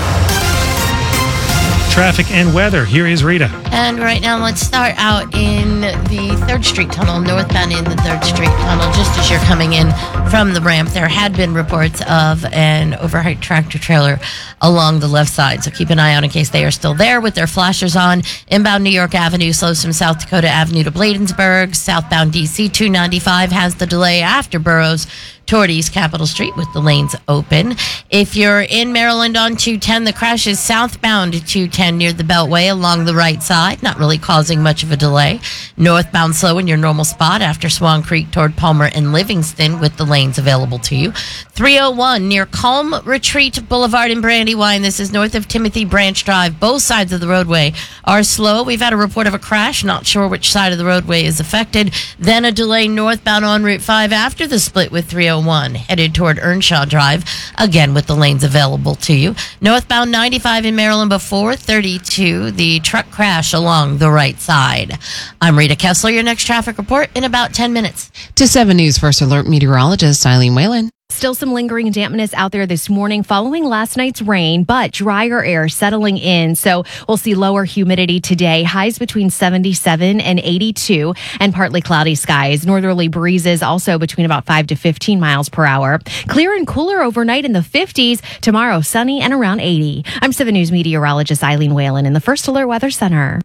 S5: Traffic and weather. Here is Rita.
S2: And right now, let's start out in the third Street Tunnel, northbound in the third Street Tunnel. Just as you're coming in from the ramp, there had been reports of an overheight tractor trailer along the left side. So keep an eye out in case they are still there with their flashers on. Inbound New York Avenue slows from South Dakota Avenue to Bladensburg. Southbound D C two ninety-five has the delay after Burroughs toward East Capitol Street with the lanes open. If you're in Maryland on two ten, the crash is southbound to two ten near the Beltway along the right side, not really causing much of a delay. Northbound slow in your normal spot after Swan Creek toward Palmer and Livingston with the lanes available to you. three oh one near Calm Retreat Boulevard in Brandywine. This is north of Timothy Branch Drive. Both sides of the roadway are slow. We've had a report of a crash, not sure which side of the roadway is affected. Then a delay northbound on Route five after the split with three oh one, headed toward Earnshaw Drive, again with the lanes available to you. Northbound ninety-five in Maryland before thirty-two, the truck crash along the right side. I'm Rita Kessler, your next traffic report in about ten minutes.
S3: To seven News First Alert meteorologist Eileen Whalen.
S13: Still some lingering dampness out there this morning following last night's rain, but drier air settling in. So we'll see lower humidity today, highs between seventy-seven and eighty-two, and partly cloudy skies. Northerly breezes also between about five to fifteen miles per hour. Clear and cooler overnight in the fifties. Tomorrow, sunny and around eighty. I'm seven News meteorologist Eileen Whalen in the First Alert Weather Center.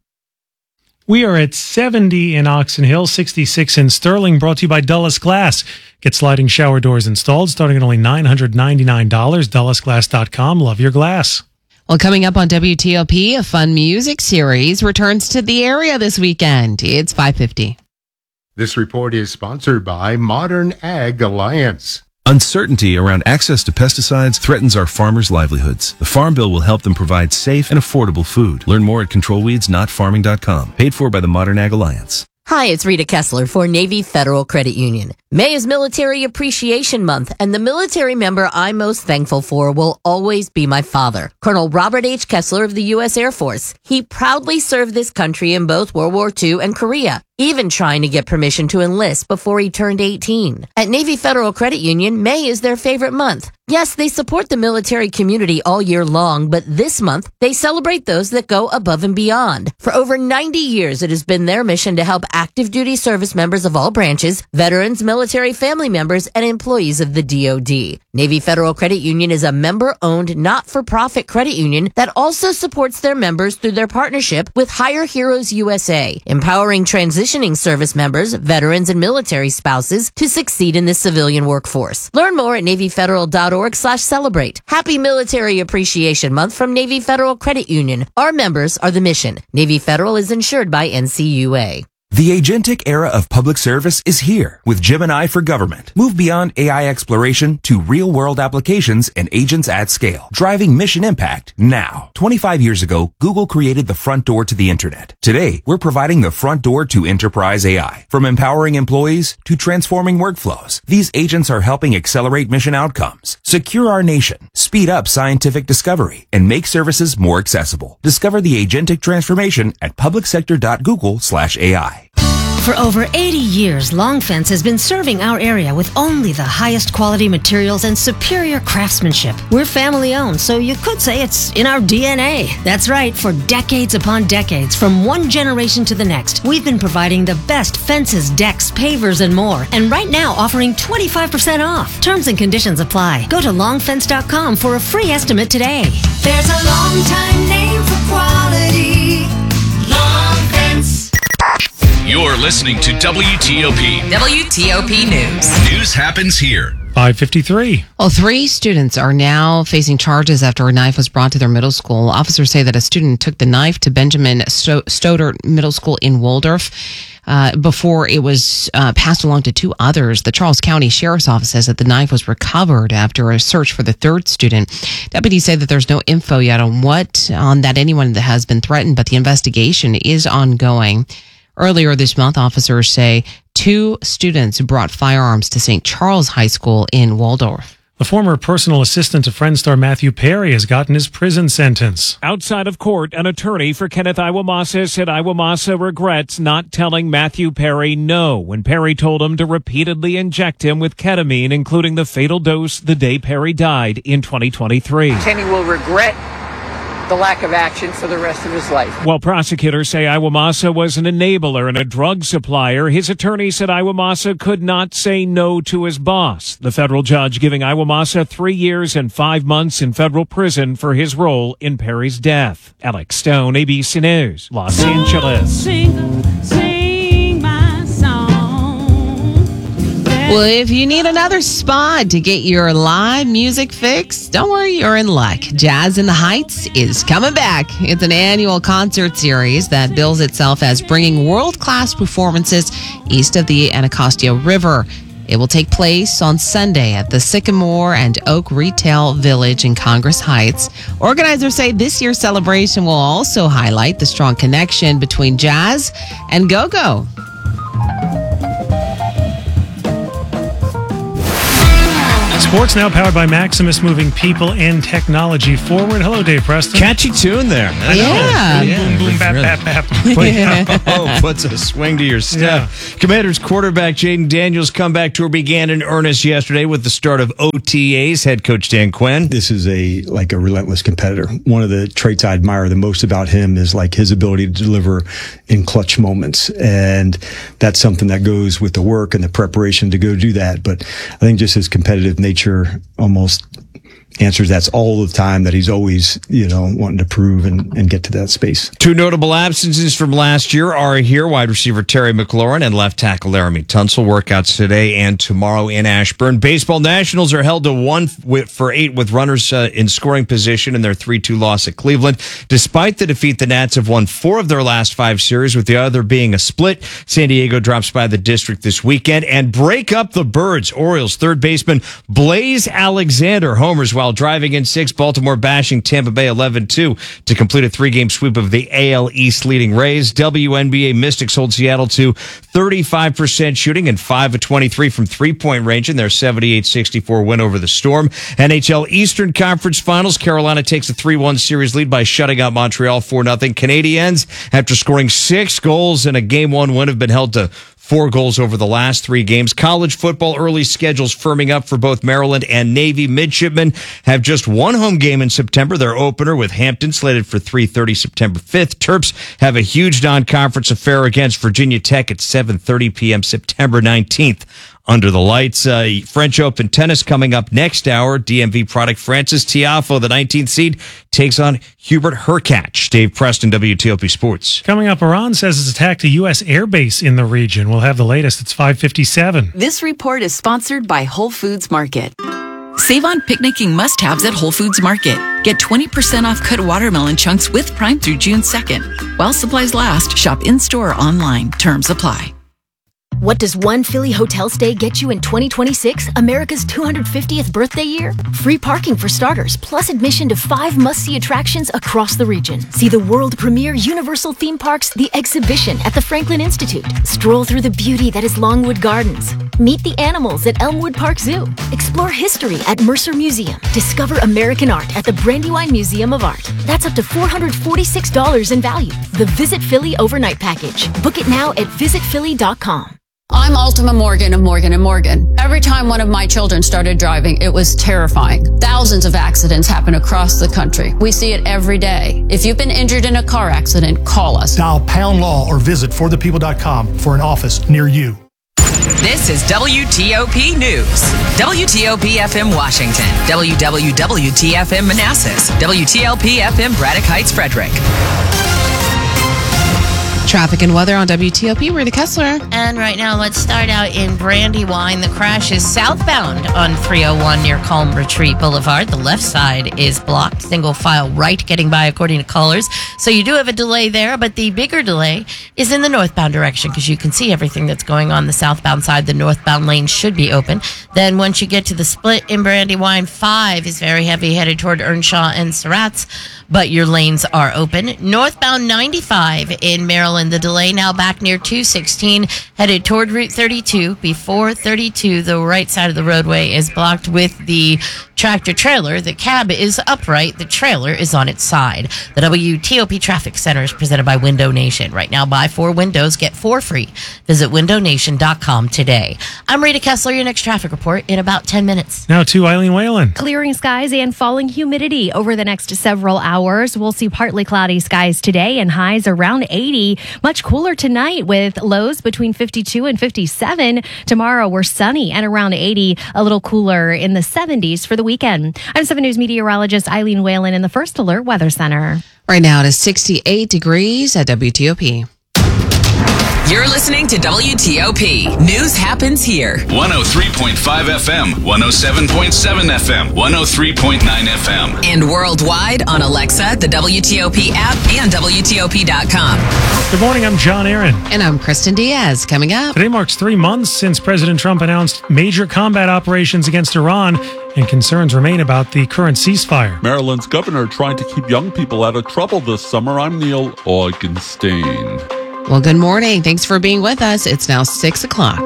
S5: We are at seventy in Oxon Hill, sixty-six in Sterling, brought to you by Dulles Glass. Get sliding shower doors installed starting at only nine hundred ninety-nine dollars. Dulles Glass dot com. Love your glass.
S3: Well, coming up on W T O P, a fun music series returns to the area this weekend. It's five fifty.
S1: This report is sponsored by Modern Ag Alliance.
S11: Uncertainty around access to pesticides threatens our farmers' livelihoods. The Farm Bill will help them provide safe and affordable food. Learn more at control weeds not farming dot com. Paid for by the Modern Ag Alliance.
S21: Hi, it's Rita Kessler for Navy Federal Credit Union. May is Military Appreciation Month, and the military member I'm most thankful for will always be my father, Colonel Robert H. Kessler of the U S Air Force. He proudly served this country in both World War Two and Korea, even trying to get permission to enlist before he turned eighteen. At Navy Federal Credit Union, May is their favorite month. Yes, they support the military community all year long, but this month, they celebrate those that go above and beyond. For over ninety years, it has been their mission to help active duty service members of all branches, veterans, military family members, and employees of the D O D. Navy Federal Credit Union is a member-owned, not-for-profit credit union that also supports their members through their partnership with Hire Heroes U S A, empowering transitioning service members, veterans, and military spouses to succeed in the civilian workforce. Learn more at Navy Federal dot org slash celebrate. Happy Military Appreciation Month from Navy Federal Credit Union. Our members are the mission. Navy Federal is insured by N C U A.
S22: The agentic era of public service is here with Gemini for Government. Move beyond A I exploration to real-world applications and agents at scale, driving mission impact now. twenty-five years ago, Google created the front door to the internet. Today, we're providing the front door to enterprise A I. From empowering employees to transforming workflows, these agents are helping accelerate mission outcomes, secure our nation, speed up scientific discovery, and make services more accessible. Discover the agentic transformation at public sector dot google slash A I.
S23: For over eighty years, Long Fence has been serving our area with only the highest quality materials and superior craftsmanship. We're family owned, so you could say it's in our D N A. That's right, for decades upon decades, from one generation to the next, we've been providing the best fences, decks, pavers, and more. And right now, offering twenty-five percent off. Terms and conditions apply. Go to long fence dot com for a free estimate today.
S25: There's a long time name for quality. Long Fence.
S26: You're listening to W T O P.
S3: W T O P News.
S26: News happens here.
S5: five fifty-three.
S3: Well, three students are now facing charges after a knife was brought to their middle school. Officers say that a student took the knife to Benjamin Sto- Stoddard Middle School in Waldorf uh, before it was uh, passed along to two others. The Charles County Sheriff's Office says that the knife was recovered after a search for the third student. Deputies say that there's no info yet on what, on that anyone that has been threatened, but the investigation is ongoing. Earlier this month, officers say two students brought firearms to Saint Charles High School in Waldorf.
S5: The former personal assistant to Friends star Matthew Perry has gotten his prison sentence.
S10: Outside of court, an attorney for Kenneth Iwamasa said Iwamasa regrets not telling Matthew Perry no when Perry told him to repeatedly inject him with ketamine, including the fatal dose the day Perry died in twenty twenty-three.
S28: Kenny will regret the lack of action for the rest of his life.
S10: While prosecutors say Iwamasa was an enabler and a drug supplier, his attorney said Iwamasa could not say no to his boss. The federal judge giving Iwamasa three years and five months in federal prison for his role in Perry's death. Alex Stone, A B C News, Los Angeles.
S25: Sing, sing my song.
S3: Well, if you need another spot to get your live music fix, don't worry, you're in luck. Jazz in the Heights is coming back. It's an annual concert series that bills itself as bringing world-class performances east of the Anacostia River. It will take place on Sunday at the Sycamore and Oak Retail Village in Congress Heights. Organizers say this year's celebration will also highlight the strong connection between jazz and go-go.
S5: Sports now powered by Maximus, moving people and technology forward. Hello, Dave Preston.
S8: Catchy tune there.
S5: I know.
S3: Yeah.
S5: Boom, boom, boom, bap, bap, bap.
S8: Oh, puts a swing to your step.
S5: Yeah.
S8: Commanders quarterback Jaden Daniels' comeback tour began in earnest yesterday with the start of O T As. Head coach Dan Quinn.
S9: This is a like a relentless competitor. One of the traits I admire the most about him is like his ability to deliver in clutch moments, and that's something that goes with the work and the preparation to go do that. But I think just his competitive nature almost answers that's all the time, that he's always, you know, wanting to prove and, and get to that space.
S8: Two notable absences from last year are here. Wide receiver Terry McLaurin and left tackle Laramie Tunsil. Workouts today and tomorrow in Ashburn. Baseball Nationals are held to one for eight with runners uh, in scoring position in their three two loss at Cleveland. Despite the defeat, the Nats have won four of their last five series, with the other being a split. San Diego drops by the district this weekend and break up the Birds. Orioles third baseman Blaze Alexander homers while driving in six. Baltimore bashing Tampa Bay eleven two to complete a three-game sweep of the A L East leading Rays. W N B A Mystics hold Seattle to thirty-five percent shooting and five of twenty-three from three-point range in their seventy-eight sixty-four win over the Storm. N H L Eastern Conference Finals. Carolina takes a three one series lead by shutting out Montreal four nothing. Canadiens, after scoring six goals in a game one win, have been held to four goals over the last three games. College football early schedules firming up for both Maryland and Navy. Midshipmen have just one home game in September. Their opener with Hampton slated for three thirty September fifth. Terps have a huge non-conference affair against Virginia Tech at seven thirty p.m. September nineteenth. Under the lights, uh, French Open tennis coming up next hour. D M V product Francis Tiafoe, the nineteenth seed, takes on Hubert Hurkacz. Dave Preston, W T O P Sports.
S5: Coming up, Iran says it's attacked a U S airbase in the region. We'll have the latest. It's five fifty-seven.
S12: This report is sponsored by Whole Foods Market. Save on picnicking must-haves at Whole Foods Market. Get twenty percent off cut watermelon chunks with Prime through June second. While supplies last, shop in-store or online. Terms apply.
S14: What does one Philly hotel stay get you in twenty twenty-six, America's two hundred fiftieth birthday year? Free parking for starters, plus admission to five must-see attractions across the region. See the world premiere Universal theme parks, The Exhibition at the Franklin Institute. Stroll through the beauty that is Longwood Gardens. Meet the animals at Elmwood Park Zoo. Explore history at Mercer Museum. Discover American art at the Brandywine Museum of Art. That's up to four hundred forty-six dollars in value. The Visit Philly Overnight Package. Book it now at visit philly dot com.
S16: I'm Ultima Morgan of Morgan and Morgan. Every time one of my children started driving, it was terrifying. Thousands of accidents happen across the country. We see it every day. If you've been injured in a car accident, call us.
S17: Dial pound law or visit for the people dot com for an office near you.
S18: This is W T O P News. W T O P F M Washington. W W W T F M Manassas. W T L P F M Braddock Heights, Frederick.
S3: Traffic and weather on W T O P. Rita Kessler.
S2: And right now, let's start out in Brandywine. The crash is southbound on three oh one near Calm Retreat Boulevard. The left side is blocked. Single file right getting by according to callers. So you do have a delay there, but the bigger delay is in the northbound direction because you can see everything that's going on the southbound side. The northbound lane should be open. Then once you get to the split in Brandywine, five is very heavy headed toward Earnshaw and Surratt's, but your lanes are open. Northbound ninety-five in Maryland. The delay now back near two sixteen, headed toward Route thirty-two. Before thirty-two, the right side of the roadway is blocked with the tractor trailer. The cab is upright. The trailer is on its side. The W T O P Traffic Center is presented by Window Nation. Right now, buy four windows, get four free. Visit window nation dot com today. I'm Rita Kessler, your next traffic report in about ten minutes.
S5: Now to Eileen Whalen.
S13: Clearing skies and falling humidity over the next several hours. We'll see partly cloudy skies today and highs around eighty. Much cooler tonight with lows between fifty-two and fifty-seven. Tomorrow we're sunny and around eighty, a little cooler in the seventies for the weekend. I'm seven News meteorologist Eileen Whalen in the First Alert Weather Center.
S3: Right now it is sixty-eight degrees at W T O P.
S18: You're listening to W T O P. News happens here.
S26: one oh three point five F M, one oh seven point seven F M, one oh three point nine F M.
S18: And worldwide on Alexa, the W T O P app, and W T O P dot com.
S5: Good morning, I'm John Aaron.
S3: And I'm Kristen Diaz. Coming up.
S5: Today marks three months since President Trump announced major combat operations against Iran, and concerns remain about the current ceasefire.
S4: Maryland's governor trying to keep young people out of trouble this summer. I'm Neil Augenstein.
S3: Well, good morning. Thanks for being with us. It's now six o'clock.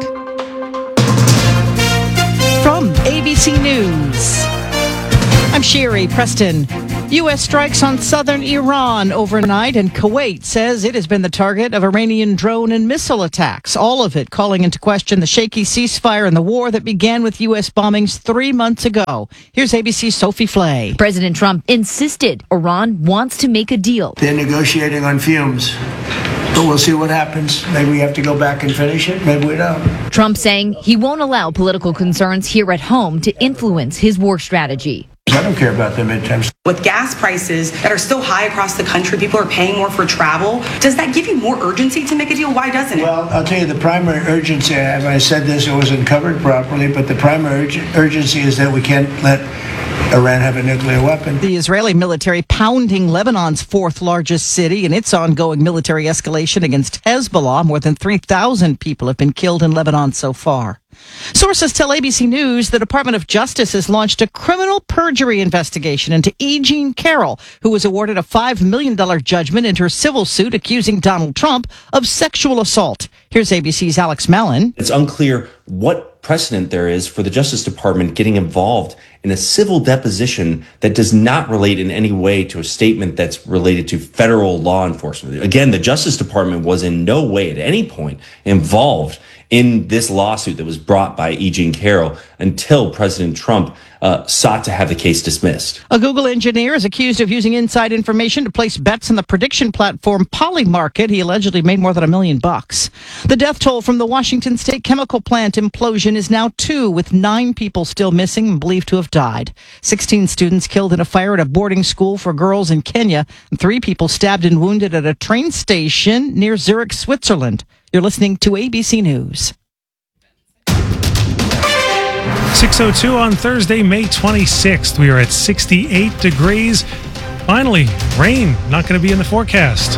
S6: From A B C News, I'm Sherry Preston. U S strikes on southern Iran overnight, and Kuwait says it has been the target of Iranian drone and missile attacks, all of it calling into question the shaky ceasefire and the war that began with U S bombings three months ago. Here's A B C's Sophie Flay.
S7: President Trump insisted Iran wants to make a deal.
S15: They're negotiating on fumes. But we'll see what happens. Maybe we have to go back and finish it. Maybe we don't.
S7: Trump saying he won't allow political concerns here at home to influence his war strategy.
S15: I don't care about the midterms.
S19: With gas prices that are still high across the country, people are paying more for travel. Does that give you more urgency to make a deal? Why doesn't it?
S15: Well, I'll tell you, the primary urgency, if I said this, it wasn't covered properly, but the primary urg- urgency is that we can't let Iran have a nuclear weapon.
S6: The Israeli military pounding Lebanon's fourth largest city in its ongoing military escalation against Hezbollah. More than three thousand people have been killed in Lebanon so far. Sources tell A B C News the Department of Justice has launched a criminal perjury investigation into E. Jean Carroll, who was awarded a five million dollars judgment in her civil suit accusing Donald Trump of sexual assault. Here's A B C's Alex Mellon.
S20: It's unclear what precedent there is for the Justice Department getting involved in a civil deposition that does not relate in any way to a statement that's related to federal law enforcement. Again, the Justice Department was in no way at any point involved in this lawsuit that was brought by E. Jean Carroll until President Trump uh, sought to have the case dismissed.
S6: A Google engineer is accused of using inside information to place bets on the prediction platform Polymarket. He allegedly made more than a million bucks. The death toll from the Washington State chemical plant implosion is now two, with nine people still missing and believed to have died. sixteen students killed in a fire at a boarding school for girls in Kenya, and three people stabbed and wounded at a train station near Zurich, Switzerland. You're listening to A B C News.
S5: six oh two on Thursday, May twenty-sixth. We are at sixty-eight degrees. Finally, rain not going to be in the forecast.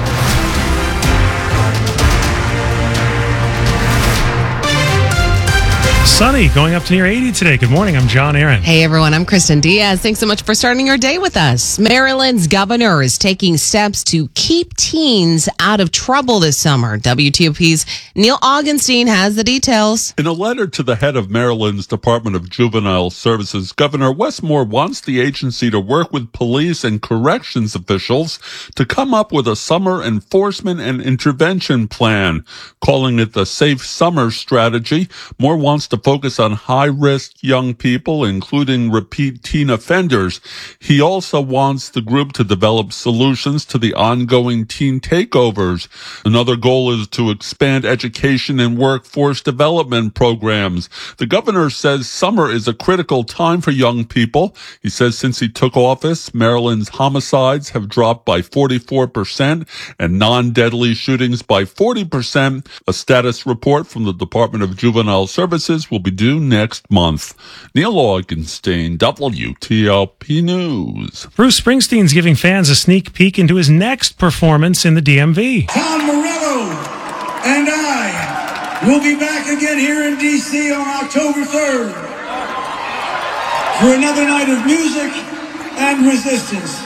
S5: Sunny, going up to near eighty today. Good morning, I'm John Aaron.
S3: Hey everyone, I'm Kristen Diaz. Thanks so much for starting your day with us. Maryland's governor is taking steps to keep teens out of trouble this summer. W T O P's Neil Augenstein has the details.
S4: In a letter to the head of Maryland's Department of Juvenile Services, Governor Wes Moore wants the agency to work with police and corrections officials to come up with a summer enforcement and intervention plan, calling it the Safe Summer Strategy. Moore wants to focus on high-risk young people, including repeat teen offenders. He also wants the group to develop solutions to the ongoing teen takeovers. Another goal is to expand education and workforce development programs. The governor says summer is a critical time for young people. He says since he took office, Maryland's homicides have dropped by forty-four percent and non-deadly shootings by forty percent. A status report from the Department of Juvenile Services will be due next month. Neil Augenstein, W T O P News.
S5: Bruce Springsteen's giving fans a sneak peek into his next performance in the D M V.
S24: Tom Morello and I will be back again here in D C on October third for another night of music and resistance.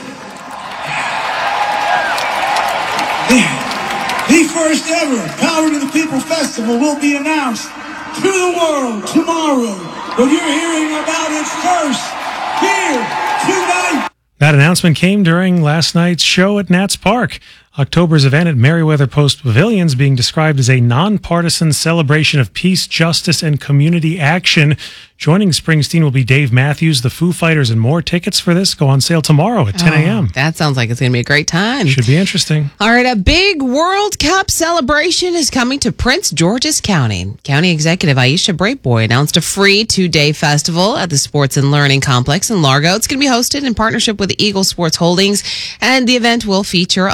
S24: The, the first ever Power to the People Festival will be announced to the world tomorrow, but you're hearing about it first here tonight.
S5: That announcement came during last night's show at Nats Park. October's event at Meriwether Post Pavilion is being described as a nonpartisan celebration of peace, justice, and community action. Joining Springsteen will be Dave Matthews, the Foo Fighters, and more. Tickets for this go on sale tomorrow at ten a.m.
S3: Oh, that sounds like it's going to be a great time.
S5: Should be interesting.
S3: All right, a big World Cup celebration is coming to Prince George's County. County Executive Aisha Braithboy announced a free two-day festival at the Sports and Learning Complex in Largo. It's going to be hosted in partnership with Eagle Sports Holdings, and the event will feature a live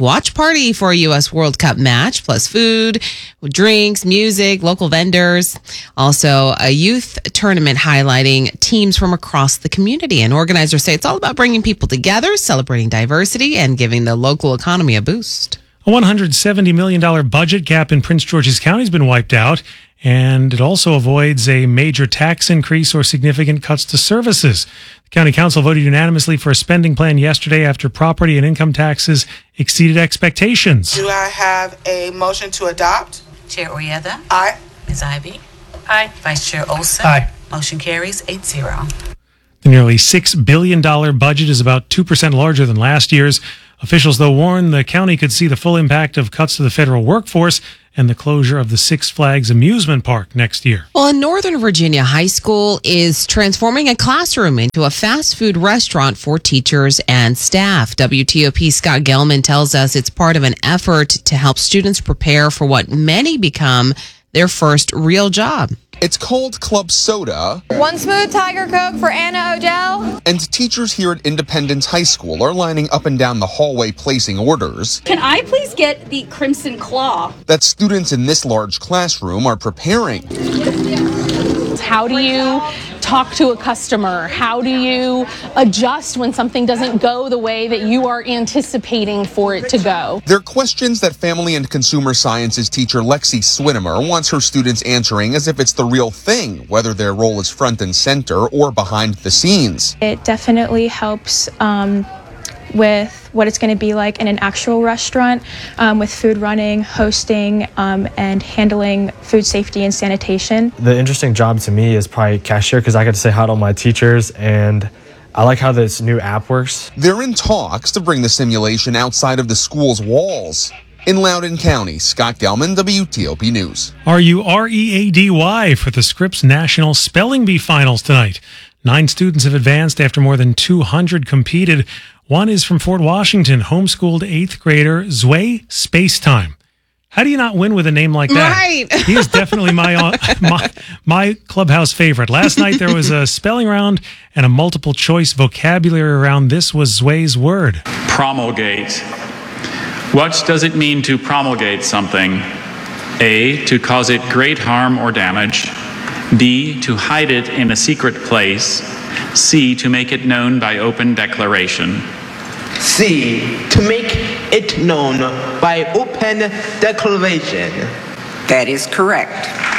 S3: watch party for a U S World Cup match, plus food, drinks, music, local vendors. Also, a youth tournament highlighting teams from across the community. And organizers say it's all about bringing people together, celebrating diversity, and giving the local economy a boost.
S5: A one hundred seventy million dollars budget cap in Prince George's County has been wiped out, and it also avoids a major tax increase or significant cuts to services. The County Council voted unanimously for a spending plan yesterday after property and income taxes exceeded expectations.
S1: Do I have a motion to adopt?
S10: Chair Oyeda?
S1: Aye.
S10: Miz Ivy? Aye. Vice Chair Olson?
S5: Aye.
S10: Motion carries eight zero.
S5: The nearly six billion dollars budget is about two percent larger than last year's. Officials, though, warn the county could see the full impact of cuts to the federal workforce and the closure of the Six Flags amusement park next year.
S3: Well, in Northern Virginia, high school is transforming a classroom into a fast food restaurant for teachers and staff. W T O P Scott Gelman tells us it's part of an effort to help students prepare for what many become their first real job.
S11: It's called Club Soda.
S21: One smooth Tiger Coke for Anna Odell.
S11: And teachers here at Independence High School are lining up and down the hallway placing orders.
S22: Can I please get the Crimson Claw?
S11: That students in this large classroom are preparing.
S22: How do you talk to a customer? How do you adjust when something doesn't go the way that you are anticipating for it to go?
S11: They're questions that Family and Consumer Sciences teacher Lexi Swinimer wants her students answering as if it's the real thing, whether their role is front and center or behind the scenes.
S23: It definitely helps um, with what it's going to be like in an actual restaurant, um, with food running, hosting, um, and handling food safety and sanitation.
S27: The interesting job to me is probably cashier, because I get to say hi to all my teachers, and I like how this new app works.
S11: They're in talks to bring the simulation outside of the school's walls. In Loudoun County, Scott Gelman, W T O P News.
S5: R U R E A D Y for the Scripps National Spelling Bee Finals tonight. Nine students have advanced after more than two hundred competed. One is from Fort Washington, homeschooled eighth grader Zway Spacetime. How do you not win with a name like that?
S3: Right.
S5: He is definitely my, uh, my my clubhouse favorite. Last night there was a spelling round and a multiple choice vocabulary round. This was Zway's word.
S28: Promulgate. What does it mean to promulgate something? A, to cause it great harm or damage. B, to hide it in a secret place. C, to make it known by open declaration.
S29: C, to make it known by open declaration.
S30: That is correct.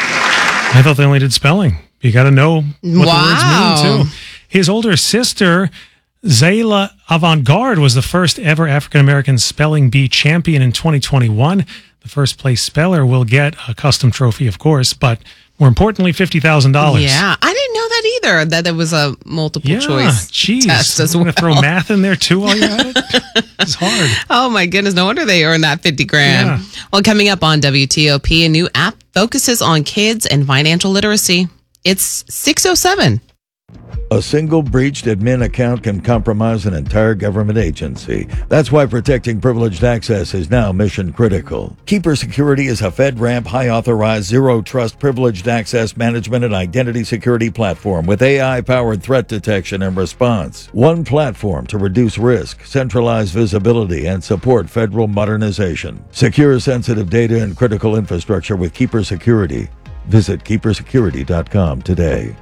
S5: I thought they only did spelling. You got to know what
S3: Wow.
S5: the words mean, too. His older sister, Zayla Avantgarde, was the first ever African-American spelling bee champion in twenty twenty-one. The first place speller will get a custom trophy, of course, but more importantly, fifty thousand dollars.
S3: Yeah, I didn't know that either, that there was a multiple
S5: Yeah,
S3: choice
S5: geez.
S3: test as
S5: I'm
S3: well.
S5: going to throw math in there, too, while you're at it? It's hard.
S3: Oh, my goodness. No wonder they earned that fifty grand.
S5: Yeah.
S3: Well, coming up on W T O P, a new app focuses on kids and financial literacy. It's six oh seven.
S31: A single breached admin account can compromise an entire government agency. That's why protecting privileged access is now mission critical. Keeper Security is a FedRAMP high-authorized, zero-trust privileged access management and identity security platform with A I-powered threat detection and response. One platform to reduce risk, centralize visibility, and support federal modernization. Secure sensitive data and critical infrastructure with Keeper Security. Visit keeper security dot com today.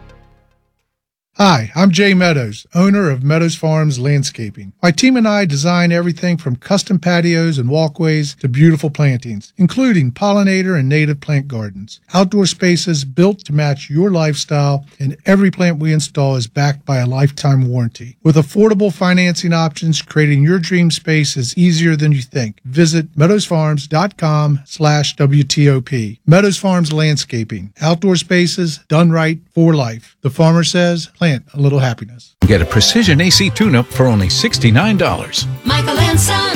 S32: Hi, I'm Jay Meadows, owner of Meadows Farms Landscaping. My team and I design everything from custom patios and walkways to beautiful plantings, including pollinator and native plant gardens. Outdoor spaces built to match your lifestyle, and every plant we install is backed by a lifetime warranty. With affordable financing options, creating your dream space is easier than you think. Visit meadowsfarms.com slash WTOP. Meadows Farms Landscaping. Outdoor spaces done right for life. The farmer says, plant a little happiness.
S33: Get a precision A C tune-up for only sixty-nine dollars.
S25: Michael and Son.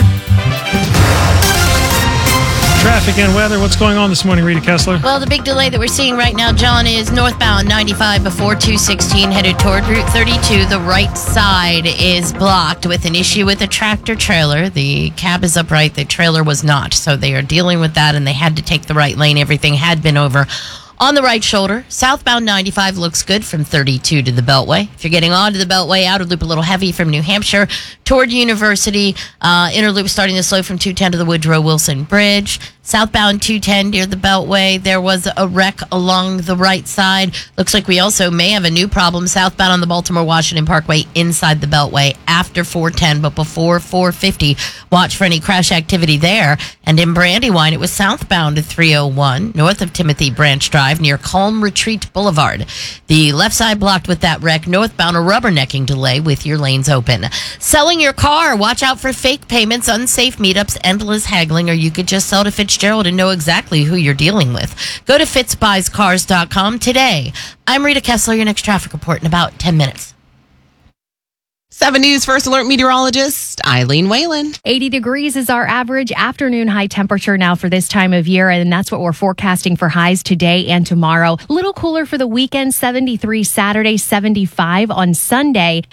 S5: Traffic and weather. What's going on this morning, Rita Kessler?
S2: Well, the big delay that we're seeing right now, John, is northbound ninety-five before two sixteen headed toward Route thirty-two. The right side is blocked with an issue with a tractor trailer. The cab is upright. The trailer was not. So they are dealing with that, and they had to take the right lane. Everything had been over On the right shoulder, southbound ninety-five looks good from thirty-two to the Beltway. If you're getting onto the Beltway, outer loop a little heavy from New Hampshire toward University. Uh, inner loop starting to slow from two ten to the Woodrow Wilson Bridge. Southbound two ten near the Beltway, there was a wreck along the right side. Looks like we also may have a new problem southbound on the Baltimore-Washington Parkway inside the Beltway after four ten, but before four fifty. Watch for any crash activity there. And in Brandywine, it was southbound at three oh one, north of Timothy Branch Drive near Calm Retreat Boulevard. The left side blocked with that wreck. Northbound, a rubbernecking delay with your lanes open. Selling your car, watch out for fake payments, unsafe meetups, endless haggling, or you could just sell to Fitzgerald and know exactly who you're dealing with. Go to fitz buys cars dot com today. I'm Rita Kessler, your next traffic report in about ten minutes.
S3: seven News First Alert meteorologist Eileen Whalen.
S7: eighty degrees is our average afternoon high temperature now for this time of year, and that's what we're forecasting for highs today and tomorrow. A little cooler for the weekend, seventy-three Saturday, seventy-five on Sunday.